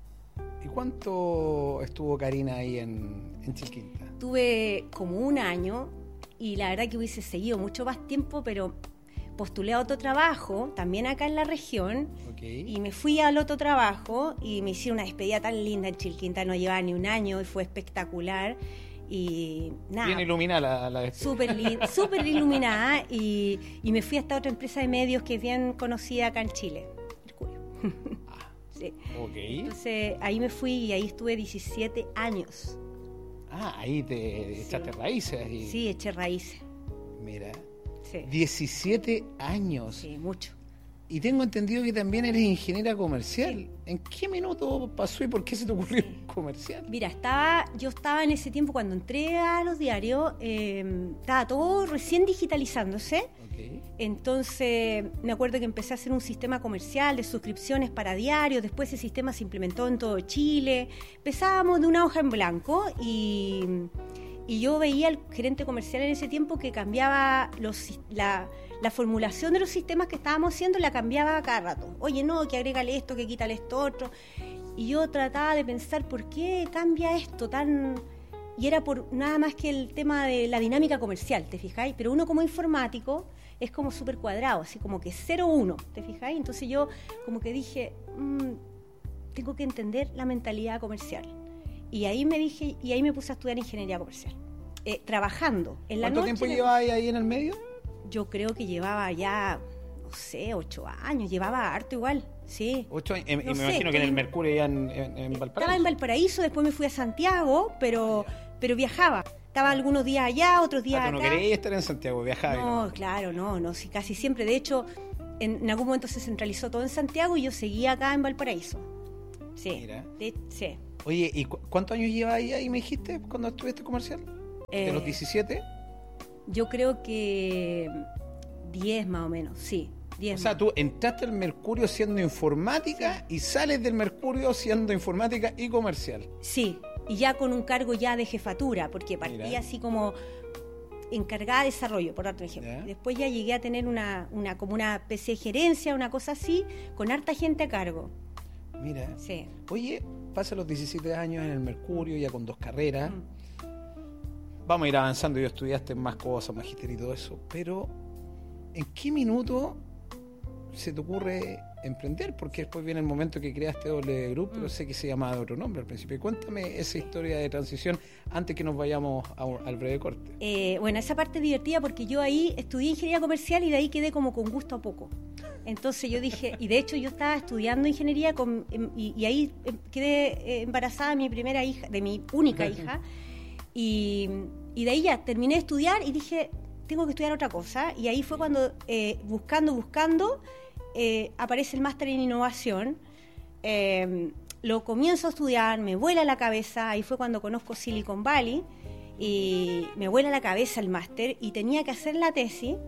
¿Y cuánto estuvo Karina ahí en, en Chilquinta? Tuve como un año y la verdad que hubiese seguido mucho más tiempo, pero postulé a otro trabajo, también acá en la región, okay. Y me fui al otro trabajo y me hicieron una despedida tan linda en Chilquinta, no llevaba ni un año y fue espectacular. Y nada. Bien iluminada la, la despedida. Súper li- súper iluminada y, y me fui a esta otra empresa de medios que es bien conocida acá en Chile, Mercurio. Ah, sí. Okay. Entonces ahí me fui y ahí estuve diecisiete años. Ah, ahí te echaste sí. raíces. Y... Sí, eché raíces. Mira, sí. diecisiete años. Sí, mucho. Y tengo entendido que también eres ingeniera comercial. Sí. ¿En qué minuto pasó y por qué se te ocurrió Sí. comercial? Mira, estaba, yo estaba en ese tiempo cuando entré a los diarios, eh, estaba todo recién digitalizándose. Okay. Entonces me acuerdo que empecé a hacer un sistema comercial de suscripciones para diarios, después ese sistema se implementó en todo Chile, empezábamos de una hoja en blanco y, y yo veía al gerente comercial en ese tiempo que cambiaba los, la, la formulación de los sistemas que estábamos haciendo, la cambiaba cada rato. Oye, no, que agrégale esto, que quítale esto otro. Y yo trataba de pensar por qué cambia esto tan... y era por nada más que el tema de la dinámica comercial, ¿te fijáis? Pero uno como informático es como súper cuadrado, así como que cero uno, ¿te fijáis? Entonces yo como que dije, mmm, tengo que entender la mentalidad comercial. Y ahí me dije, y ahí me puse a estudiar ingeniería comercial, eh, trabajando en la noche. ¿Cuánto tiempo llevabas ahí en el medio? Yo creo que llevaba ya, no sé, ocho años, llevaba harto igual, sí. Ocho años, y No me sé, imagino que en el en- Mercurio ya en, en, en Valparaíso. Estaba en Valparaíso, después me fui a Santiago, pero, pero viajaba. Estaba algunos días allá, otros días Ah, tú no acá. querías estar en Santiago, viajabas. No, claro, no, no, sí, casi siempre. De hecho, en, en algún momento se centralizó todo en Santiago y yo seguía acá en Valparaíso. Sí, Mira. de- sí. Oye, ¿y cu- cuántos años llevas ahí, ahí me dijiste cuando estuviste comercial? ¿De Eh, los diecisiete? Yo creo que diez más o menos, sí. diez O sea, más. tú entraste al Mercurio siendo informática y sales del Mercurio siendo informática y comercial. Sí, y ya con un cargo ya de jefatura, porque partí Mira. así como encargada de desarrollo, por darte un ejemplo. Ya. Después ya llegué a tener una, una como una especie de gerencia, una cosa así, con harta gente a cargo. Mira. Sí. Oye, pasa los diecisiete años en el Mercurio, ya con dos carreras. Mm. Vamos a ir avanzando, yo estudiaste más cosas, magisterio y todo eso, pero ¿en qué minuto se te ocurre emprender? Porque después viene el momento que creaste W Group, pero sé que se llamaba de otro nombre al principio. Y cuéntame esa historia de transición antes que nos vayamos a un- al breve corte. Eh, bueno, esa parte es divertida porque yo ahí estudié ingeniería comercial y de ahí quedé como con gusto a poco. Entonces yo dije, y de hecho yo estaba estudiando ingeniería con, em, y, y ahí em, quedé eh, embarazada de mi primera hija, de mi única hija, y, y de ahí ya terminé de estudiar y dije, tengo que estudiar otra cosa. Y ahí fue cuando, eh, buscando, buscando, eh, aparece el máster en innovación. Eh, lo comienzo a estudiar, me vuela la cabeza, ahí fue cuando conozco Silicon Valley, y me vuela la cabeza el máster, y tenía que hacer la tesis,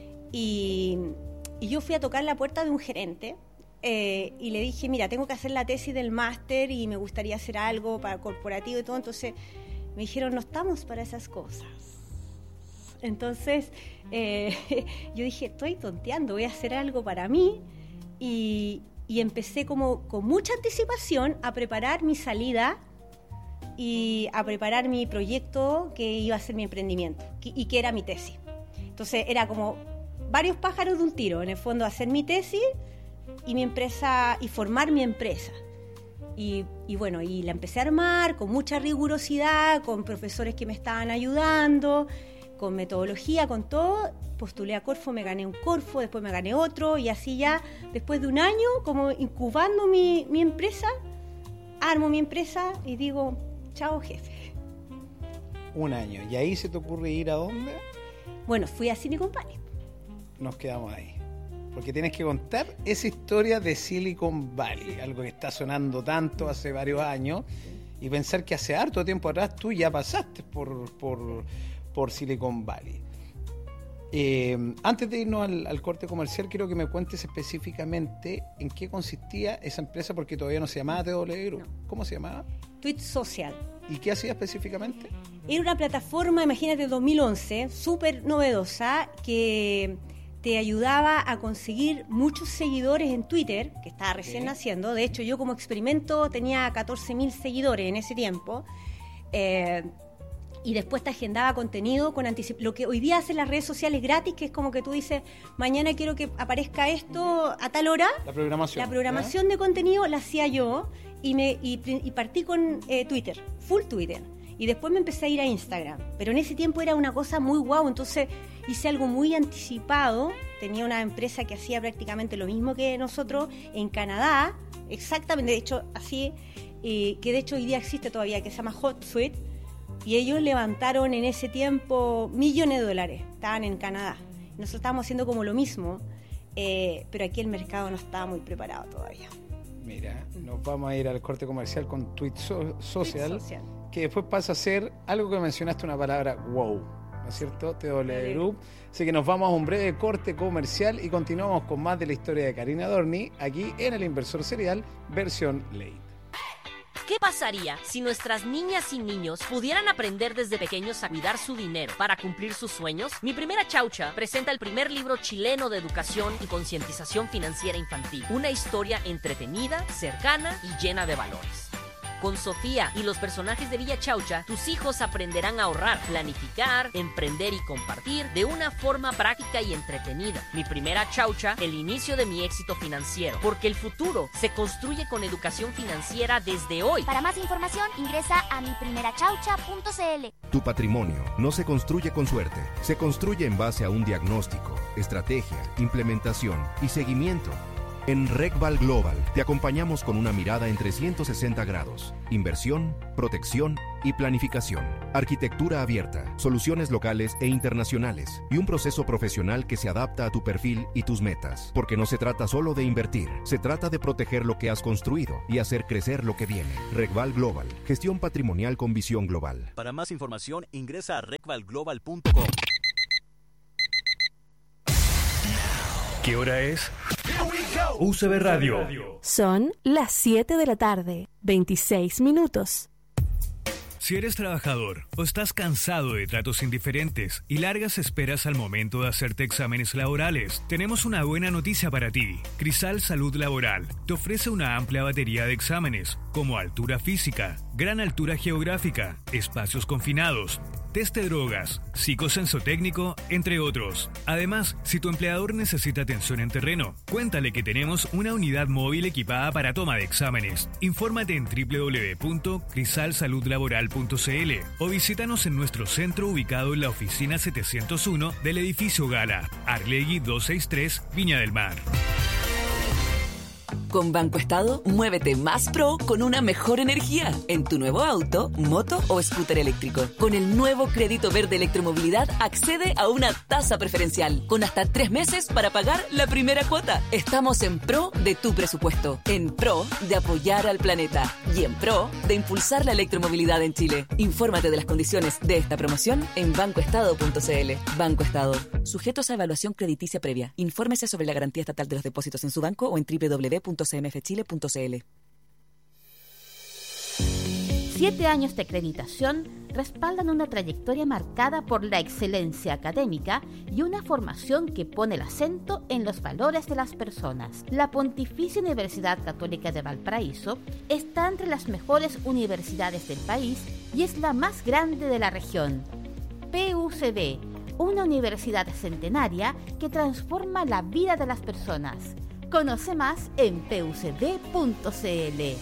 y, y yo fui a tocar la puerta de un gerente, eh, y le dije, mira, tengo que hacer la tesis del máster, y me gustaría hacer algo para corporativo y todo, entonces me dijeron, no estamos para esas cosas. Entonces eh, yo dije, estoy tonteando, voy a hacer algo para mí, y, y empecé como con mucha anticipación a preparar mi salida y a preparar mi proyecto que iba a ser mi emprendimiento que- y que era mi tesis. Entonces era como varios pájaros de un tiro, en el fondo hacer mi tesis y mi empresa y formar mi empresa. Y, y bueno, y la empecé a armar con mucha rigurosidad, con profesores que me estaban ayudando, con metodología, con todo. Postulé a Corfo, me gané un Corfo, después me gané otro, y así ya, después de un año, como incubando mi, mi empresa, armo mi empresa y digo, chao jefe. Un año. ¿Y ahí se te ocurre ir a dónde? Bueno, fui a Silicon Valley. Nos quedamos ahí. Porque tienes que contar esa historia de Silicon Valley, algo que está sonando tanto hace varios años, y pensar que hace harto tiempo atrás tú ya pasaste por, por, por Silicon Valley. Eh, antes de irnos al, al corte comercial, quiero que me cuentes específicamente en qué consistía esa empresa, porque todavía no se llamaba T W Group. ¿Cómo se llamaba? Tweet Social. ¿Y qué hacía específicamente? Era una plataforma, imagínate, dos mil once, súper novedosa, que te ayudaba a conseguir muchos seguidores en Twitter, que estaba recién Ok. naciendo. De hecho, yo como experimento tenía catorce mil seguidores en ese tiempo. Eh, y después te agendaba contenido con anticipación. Lo que hoy día hacen las redes sociales gratis, que es como que tú dices, mañana quiero que aparezca esto a tal hora. La programación. La programación de contenido la hacía yo, y, me, y, y partí con eh, Twitter, full Twitter. Y después me empecé a ir a Instagram. Pero en ese tiempo era una cosa muy guau, entonces hice algo muy anticipado. Tenía una empresa que hacía prácticamente lo mismo que nosotros en Canadá, exactamente, de hecho, así, eh, que de hecho hoy día existe todavía, que se llama HotSuite, y ellos levantaron en ese tiempo millones de dólares, estaban en Canadá. Nosotros estábamos haciendo como lo mismo, eh, pero aquí el mercado no estaba muy preparado todavía. Mira, nos vamos a ir al corte comercial con Tweet So- Social, Tweet Social. que después pasa a ser algo que mencionaste, una palabra wow, ¿no es cierto? T W Group. Así que nos vamos a un breve corte comercial y continuamos con más de la historia de Karina Dorni aquí en El Inversor Serial, versión late. ¿Qué pasaría si nuestras niñas y niños pudieran aprender desde pequeños a cuidar su dinero para cumplir sus sueños? Mi Primera Chaucha presenta el primer libro chileno de educación y concientización financiera infantil. Una historia entretenida, cercana y llena de valores. Con Sofía y los personajes de Villa Chaucha, tus hijos aprenderán a ahorrar, planificar, emprender y compartir de una forma práctica y entretenida. Mi primera chaucha, el inicio de mi éxito financiero, porque el futuro se construye con educación financiera desde hoy. Para más información, ingresa a mi primera chaucha punto c l. Tu patrimonio no se construye con suerte, se construye en base a un diagnóstico, estrategia, implementación y seguimiento. En RecVal Global te acompañamos con una mirada en trescientos sesenta grados, inversión, protección y planificación, arquitectura abierta, soluciones locales e internacionales y un proceso profesional que se adapta a tu perfil y tus metas. Porque no se trata solo de invertir, se trata de proteger lo que has construido y hacer crecer lo que viene. RecVal Global, gestión patrimonial con visión global. Para más información ingresa a recval global punto com. ¿Qué hora es? U C B Radio. Son las siete de la tarde, veintiséis minutos. Si eres trabajador o estás cansado de tratos indiferentes y largas esperas al momento de hacerte exámenes laborales, tenemos una buena noticia para ti. Crisal Salud Laboral te ofrece una amplia batería de exámenes, como altura física, gran altura geográfica, espacios confinados, test de drogas, psicosensotécnico, entre otros. Además, si tu empleador necesita atención en terreno, cuéntale que tenemos una unidad móvil equipada para toma de exámenes. Infórmate en doble u doble u doble u punto crisal salud laboral punto c l o visítanos en nuestro centro ubicado en la oficina setecientos uno del edificio Gala, Arlegui doscientos sesenta y tres, Viña del Mar. Con Banco Estado, muévete más pro con una mejor energía en tu nuevo auto, moto o scooter eléctrico. Con el nuevo crédito verde electromovilidad, accede a una tasa preferencial con hasta tres meses para pagar la primera cuota. Estamos en pro de tu presupuesto, en pro de apoyar al planeta y en pro de impulsar la electromovilidad en Chile. Infórmate de las condiciones de esta promoción en banco estado punto c l. Banco Estado, sujetos a evaluación crediticia previa. Infórmese sobre la garantía estatal de los depósitos en su banco o en doble u doble u doble u punto c m f chile punto c l. Siete años de acreditación respaldan una trayectoria marcada por la excelencia académica y una formación que pone el acento en los valores de las personas. La Pontificia Universidad Católica de Valparaíso está entre las mejores universidades del país y es la más grande de la región. P U C B, una universidad centenaria que transforma la vida de las personas. Conoce más en p u c b punto c l.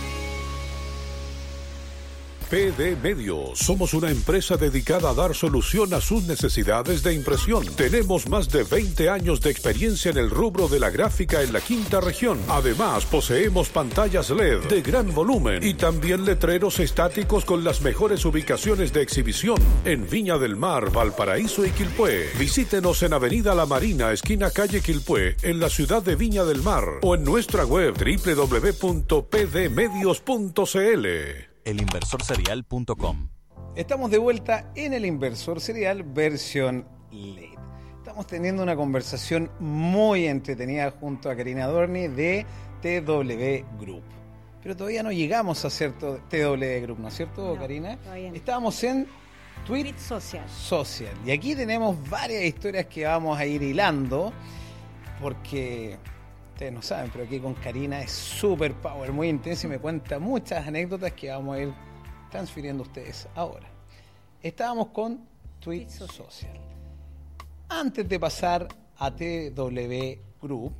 P D Medios. Somos una empresa dedicada a dar solución a sus necesidades de impresión. Tenemos más de veinte años de experiencia en el rubro de la gráfica en la quinta región. Además, poseemos pantallas L E D de gran volumen y también letreros estáticos con las mejores ubicaciones de exhibición en Viña del Mar, Valparaíso y Quilpué. Visítenos en Avenida La Marina, esquina calle Quilpué, en la ciudad de Viña del Mar, o en nuestra web doble u doble u doble u punto p d medios punto c l. el inversor serial punto com. Estamos de vuelta en El Inversor Serial versión late. Estamos teniendo una conversación muy entretenida junto a Karina Dorni de T W Group. Pero todavía no llegamos a hacer T W Group, ¿no es cierto, no, Karina? Todavía no. Estábamos en Tweet, Tweet Social. Social. Y aquí tenemos varias historias que vamos a ir hilando, porque ustedes no saben, pero aquí con Karina es super power, muy intensa y me cuenta muchas anécdotas que vamos a ir transfiriendo a ustedes ahora. Estábamos con Tweet Social. Antes de pasar a T W Group,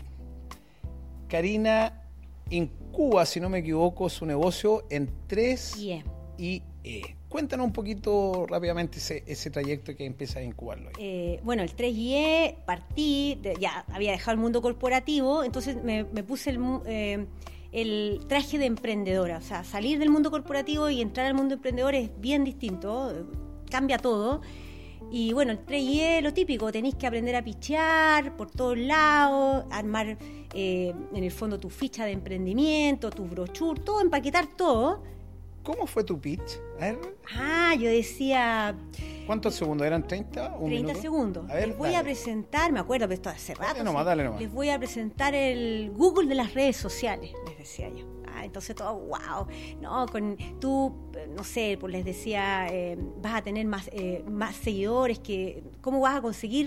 Karina incuba, si no me equivoco, su negocio en tres I E. Cuéntanos un poquito rápidamente ese, ese trayecto que empiezas a incubarlo ahí. Eh, bueno, el tres I E partí, de, ya había dejado el mundo corporativo, entonces me, me puse el, eh, el traje de emprendedora. O sea, salir del mundo corporativo y entrar al mundo emprendedor es bien distinto, cambia todo. Y bueno, el tres I E, lo típico, tenéis que aprender a pichear por todos lados, armar eh, en el fondo tu ficha de emprendimiento, tu brochure, todo, empaquetar todo. ¿Cómo fue tu pitch? A ver. Ah, yo decía... ¿Cuántos segundos? ¿Eran treinta? ¿Un treinta minuto? segundos. A ver, les voy dale. a presentar, me acuerdo, pero esto hace rato. Dale nomás, dale nomás. Les voy a presentar el Google de las redes sociales, les decía yo. Ah, entonces todo, wow. No, con tú, no sé, pues les decía, eh, vas a tener más, eh, más seguidores, que ¿cómo vas a conseguir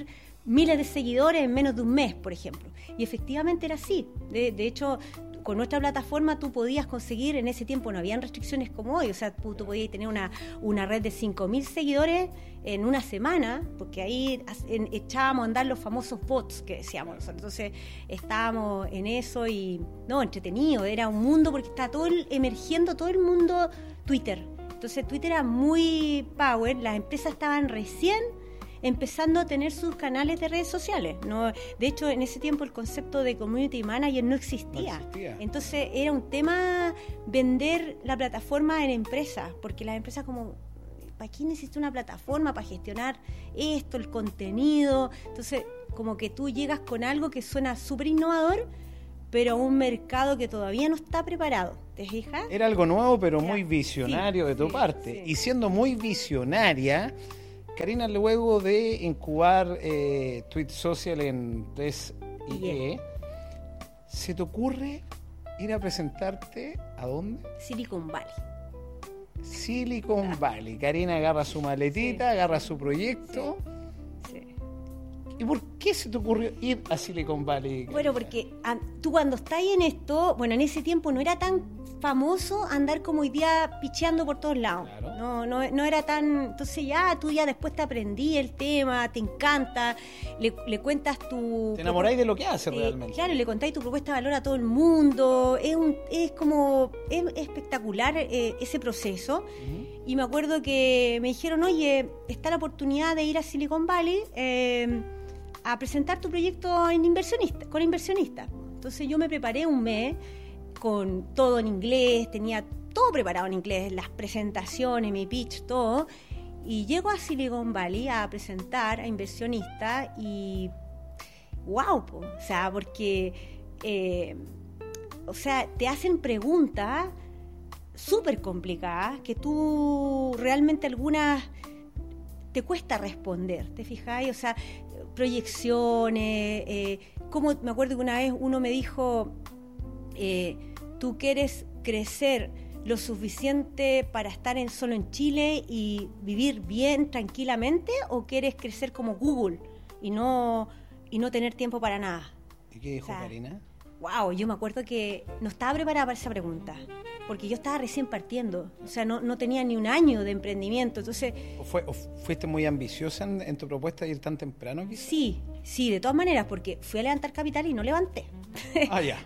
miles de seguidores en menos de un mes, por ejemplo. Y efectivamente era así. De, de hecho, con nuestra plataforma tú podías conseguir, en ese tiempo no habían restricciones como hoy, o sea, tú, tú podías tener una, una red de cinco mil seguidores en una semana, porque ahí en, echábamos a andar los famosos bots que decíamos nosotros. Entonces estábamos en eso y, no, entretenido, era un mundo porque estaba todo el, emergiendo todo el mundo Twitter. Entonces Twitter era muy power, las empresas estaban recién empezando a tener sus canales de redes sociales. No, de hecho, en ese tiempo el concepto de community manager no existía. No existía. Entonces era un tema vender la plataforma en empresas, porque las empresas como, ¿para qué necesito una plataforma para gestionar esto, el contenido? Entonces, como que tú llegas con algo que suena súper innovador, pero a un mercado que todavía no está preparado. ¿Te fijas? Era algo nuevo, pero muy visionario sí, de tu sí, parte. Sí. Y siendo muy visionaria, Karina, luego de incubar eh, Tweet Social en tres I E, ¿se te ocurre ir a presentarte a dónde? Silicon Valley. Silicon ah. Valley. Karina agarra su maletita, sí. agarra su proyecto. Sí. Sí. ¿Y por qué se te ocurrió ir a Silicon Valley, Karina? Bueno, porque a, tú cuando estás en esto, bueno, en ese tiempo no era tan famoso andar como hoy día picheando por todos lados. Claro. No, no, no era tan... Entonces ya tú ya después te aprendí el tema, te encanta, le, le cuentas tu... Te enamoráis de lo que haces eh, realmente. Claro, le contáis tu propuesta de valor a todo el mundo. Es un es como... Es espectacular eh, ese proceso. Uh-huh. Y me acuerdo que me dijeron, oye, está la oportunidad de ir a Silicon Valley eh, a presentar tu proyecto en inversionista, con inversionistas. Entonces yo me preparé un mes con todo en inglés, tenía todo preparado en inglés, las presentaciones, mi pitch, todo, y llego a Silicon Valley a presentar a inversionistas y wow, po, o sea, porque eh, o sea, te hacen preguntas súper complicadas que tú realmente algunas te cuesta responder, ¿te fijáis? O sea, proyecciones, eh, como me acuerdo que una vez uno me dijo, eh, ¿tú quieres crecer lo suficiente para estar en, solo en Chile y vivir bien, tranquilamente, o quieres crecer como Google y no, y no tener tiempo para nada? ¿Y qué dijo, o sea, Karina? Wow, yo me acuerdo que no estaba preparada para esa pregunta, porque yo estaba recién partiendo, o sea, no, no tenía ni un año de emprendimiento, entonces... ¿O fue, o ¿Fuiste muy ambiciosa en, en tu propuesta de ir tan temprano, quizás? Sí, sí, de todas maneras, porque fui a levantar capital y no levanté. Ah, ya.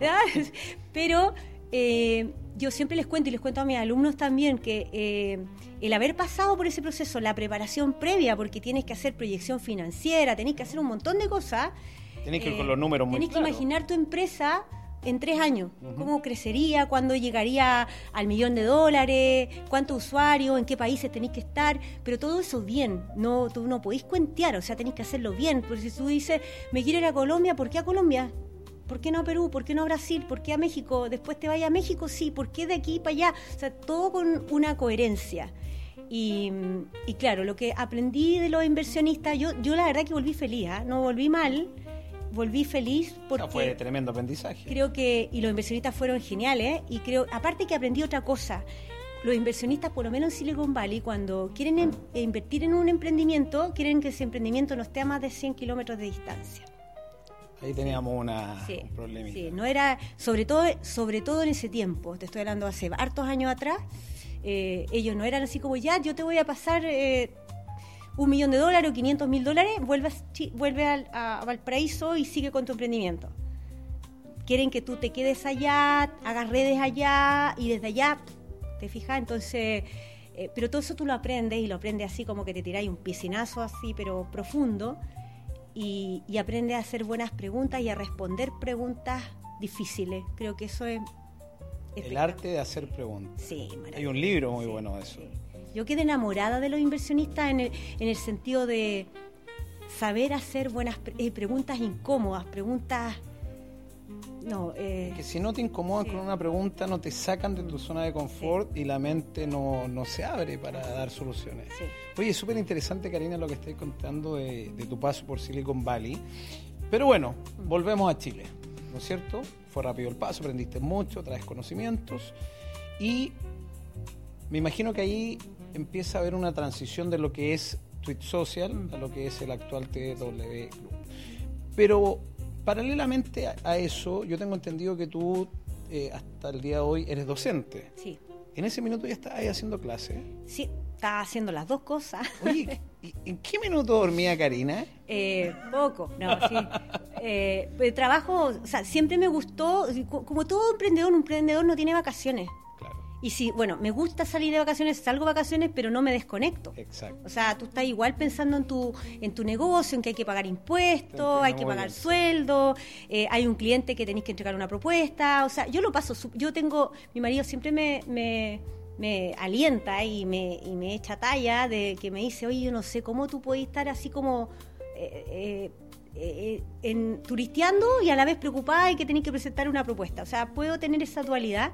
Pero eh, yo siempre les cuento, y les cuento a mis alumnos también, que eh, el haber pasado por ese proceso, la preparación previa, porque tienes que hacer proyección financiera, tenés que hacer un montón de cosas... Tenés que ir eh, con los números muy Tenés claros. que imaginar tu empresa en tres años, uh-huh. cómo crecería, cuándo llegaría al millón de dólares, cuántos usuarios, en qué países tenéis que estar, pero todo eso bien, no, tú no podéis cuentear, o sea, tenéis que hacerlo bien, porque si tú dices, me quiero ir a Colombia, ¿por qué a Colombia? ¿Por qué no a Perú? ¿Por qué no a Brasil? ¿Por qué a México? Después te vayas a México, sí, ¿por qué de aquí para allá? O sea, todo con una coherencia. Y, y claro, lo que aprendí de los inversionistas, yo, yo la verdad que volví feliz, ¿eh? No volví mal, volví feliz porque... No, fue tremendo aprendizaje. Creo que, y los inversionistas fueron geniales, y creo, aparte que aprendí otra cosa, los inversionistas, por lo menos en Silicon Valley, cuando quieren em, invertir en un emprendimiento, quieren que ese emprendimiento no esté a más de cien kilómetros de distancia. Ahí teníamos una, sí, un problemita. Sí, no era, sobre todo, sobre todo en ese tiempo, te estoy hablando hace hartos años atrás, eh, ellos no eran así como, ya, yo te voy a pasar eh, un millón de dólares o quinientos mil dólares, vuelve, a, vuelve a, a Valparaíso y sigue con tu emprendimiento. Quieren que tú te quedes allá, hagas redes allá y desde allá, ¿te fijas? Entonces, eh, pero todo eso tú lo aprendes y lo aprendes así como que te tiráis un piscinazo así, pero profundo. Y, y aprende a hacer buenas preguntas y a responder preguntas difíciles. Creo que eso es... El arte de hacer preguntas. Sí, maravilloso. Hay un libro muy sí, bueno de eso. Sí. Yo quedé enamorada de los inversionistas en el, en el sentido de saber hacer buenas pre- eh, preguntas incómodas, preguntas... No, eh, que si no te incomodan sí. con una pregunta, no te sacan de tu zona de confort sí. y la mente no, no se abre para dar soluciones. Sí. Oye, súper interesante, Karina, lo que estáis contando de, de tu paso por Silicon Valley. Pero bueno, volvemos a Chile, ¿no es cierto? Fue rápido el paso, aprendiste mucho, traes conocimientos y me imagino que ahí empieza a haber una transición de lo que es Tweet Social, mm. a lo que es el actual T W Group. Pero paralelamente a, a eso, yo tengo entendido que tú eh, hasta el día de hoy eres docente. Sí. ¿En ese minuto ya estás ahí haciendo clase? Sí, estaba haciendo las dos cosas. Oye, ¿en qué minuto dormía Karina? Eh, poco, no, sí. Eh, pues, trabajo, o sea, siempre me gustó, como todo emprendedor, un emprendedor no tiene vacaciones. Claro. Y si, bueno, me gusta salir de vacaciones, salgo de vacaciones, pero no me desconecto. Exacto. O sea, tú estás igual pensando en tu en tu negocio, en que hay que pagar impuestos, hay que pagar sueldo, eh, hay un cliente que tenés que entregar una propuesta. O sea, yo lo paso, yo tengo, mi marido siempre me, me, me alienta y me, y me echa talla de que me dice, oye, yo no sé cómo tú podés estar así como eh, eh, eh, en, turisteando y a la vez preocupada y que tenés que presentar una propuesta. O sea, puedo tener esa dualidad.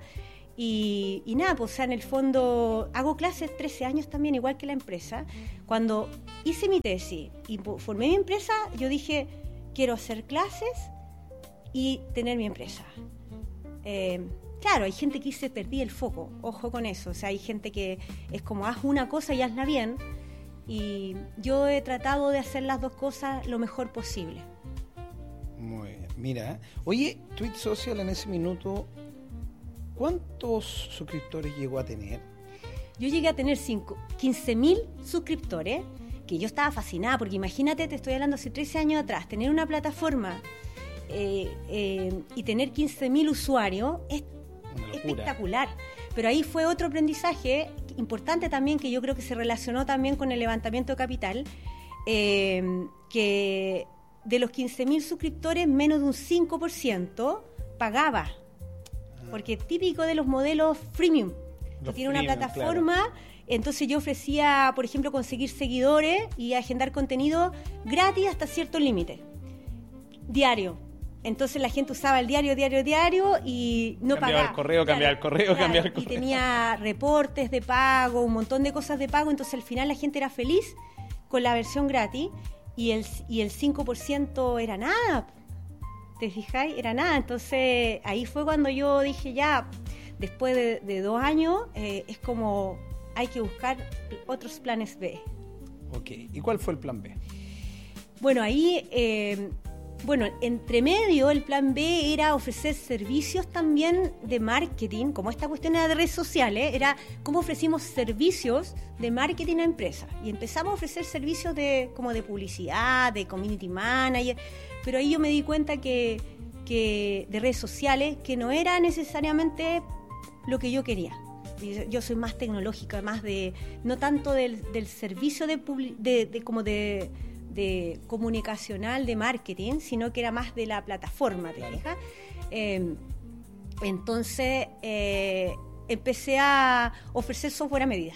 Y, y nada, pues o sea, en el fondo hago clases trece años también, igual que la empresa. Cuando hice mi tesis y formé mi empresa, yo dije, quiero hacer clases y tener mi empresa. Eh, claro, hay gente que dice, perdí el foco, ojo con eso. O sea, hay gente que es como, haz una cosa y hazla bien. Y yo he tratado de hacer las dos cosas lo mejor posible. Muy bien. Mira, oye, Tweet Social en ese minuto, ¿cuántos suscriptores llegó a tener? Yo llegué a tener quince mil suscriptores, que yo estaba fascinada, porque imagínate, te estoy hablando hace trece años atrás, tener una plataforma eh, eh, y tener quince mil usuarios es espectacular. Pero ahí fue otro aprendizaje importante también, que yo creo que se relacionó también con el levantamiento de capital, eh, que de los quince mil suscriptores, menos de un cinco por ciento pagaba. Porque es típico de los modelos freemium, que tiene una plataforma, claro. Entonces yo ofrecía, por ejemplo, conseguir seguidores y agendar contenido gratis hasta cierto límite, diario. Entonces la gente usaba el diario, diario, diario y no cambiaba pagaba. el correo, cambiaba el correo, claro, cambiaba el correo. Y tenía reportes de pago, un montón de cosas de pago, entonces al final la gente era feliz con la versión gratis y el, y el cinco por ciento era nada. ¿Te fijáis? Era nada. Entonces ahí fue cuando yo dije, ya, después de, de dos años, eh, es como hay que buscar otros planes B. Ok, ¿y cuál fue el plan B? Bueno, ahí, eh, bueno, entre medio el plan B era ofrecer servicios también de marketing, como esta cuestión era de redes sociales, era cómo ofrecimos servicios de marketing a empresas. Y empezamos a ofrecer servicios de como de publicidad, de community manager, pero ahí yo me di cuenta que, que de redes sociales, que no era necesariamente lo que yo quería. Yo soy más tecnológica, más de, no tanto del, del servicio de, de, de como de, de comunicacional, de marketing, sino que era más de la plataforma, ¿te claro. fijas? Eh, entonces eh, empecé a ofrecer software a medida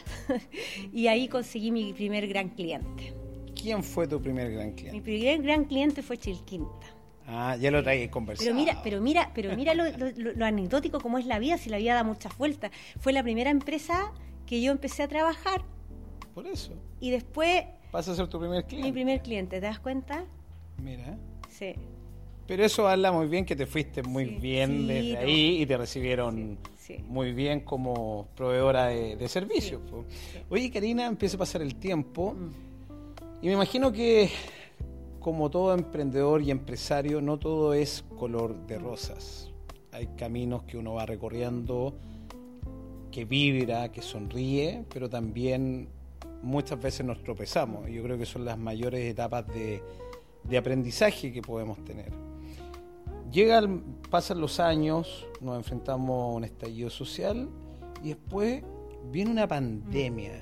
y ahí conseguí mi primer gran cliente. ¿Quién fue tu primer gran cliente? Mi primer gran cliente fue Chilquinta. Ah, ya lo traí conversado. Pero mira, pero mira, pero mira lo, lo, lo anecdótico como es la vida, si la vida da muchas vueltas. Fue la primera empresa que yo empecé a trabajar. Por eso. Y después... ¿Vas a ser tu primer cliente? Mi primer cliente, ¿te das cuenta? Mira. Sí. Pero eso habla muy bien, que te fuiste muy sí, bien sí, desde no. ahí y te recibieron sí, sí. muy bien como proveedora de, de servicios. Sí, sí. Oye, Karina, empieza a pasar el tiempo mm. y me imagino que... Como todo emprendedor y empresario, no todo es color de rosas. Hay caminos que uno va recorriendo, que vibra, que sonríe, pero también muchas veces nos tropezamos. Yo creo que son las mayores etapas de, de aprendizaje que podemos tener. Llegan, pasan los años, nos enfrentamos a un estallido social y después viene una pandemia.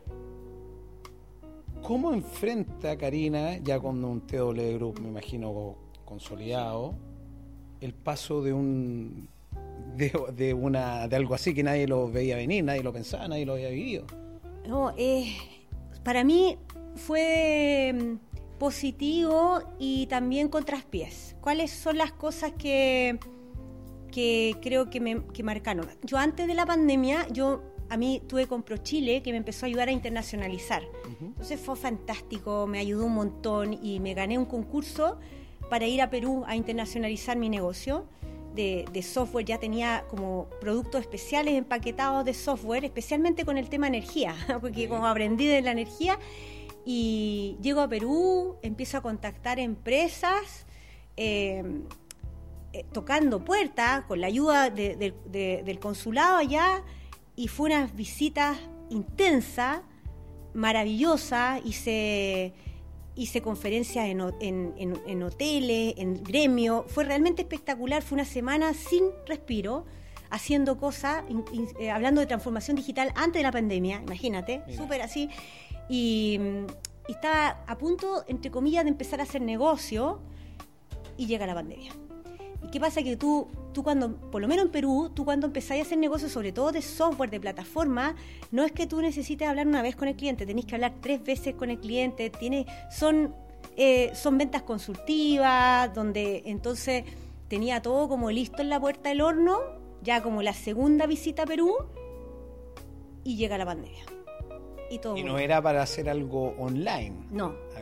¿Cómo enfrenta Karina, ya con un T W Group, me imagino, consolidado, el paso de un de, de una de algo así que nadie lo veía venir, nadie lo pensaba, nadie lo había vivido? No, eh, para mí fue positivo y también con traspiés. ¿Cuáles son las cosas que, que creo que me que marcaron? Yo antes de la pandemia, yo... A mí tuve con ProChile, que me empezó a ayudar a internacionalizar. Uh-huh. Entonces fue fantástico, me ayudó un montón y me gané un concurso para ir a Perú a internacionalizar mi negocio de, de software. Ya tenía como productos especiales empaquetados de software, especialmente con el tema energía, porque uh-huh. como aprendí de la energía, Y llego a Perú, empiezo a contactar empresas, eh, eh, tocando puertas con la ayuda de, de, de, del consulado allá, y fue unas visitas intensas, maravillosas. Hice, hice conferencias en, en, en, en hoteles, en gremios, fue realmente espectacular. Fue una semana sin respiro, haciendo cosas, in, in, eh, hablando de transformación digital antes de la pandemia, imagínate, súper así. Y, y estaba a punto, entre comillas, de empezar a hacer negocio, y llega la pandemia. ¿Y qué pasa? Que tú, tú cuando, por lo menos en Perú, tú cuando empezás a hacer negocios, sobre todo de software, de plataforma, no es que tú necesites hablar una vez con el cliente, tenés que hablar tres veces con el cliente, tiene, son, eh, son ventas consultivas, donde entonces tenía todo como listo en la puerta del horno, ya como la segunda visita a Perú, y llega la pandemia. Y, todo y no era para hacer algo online. No.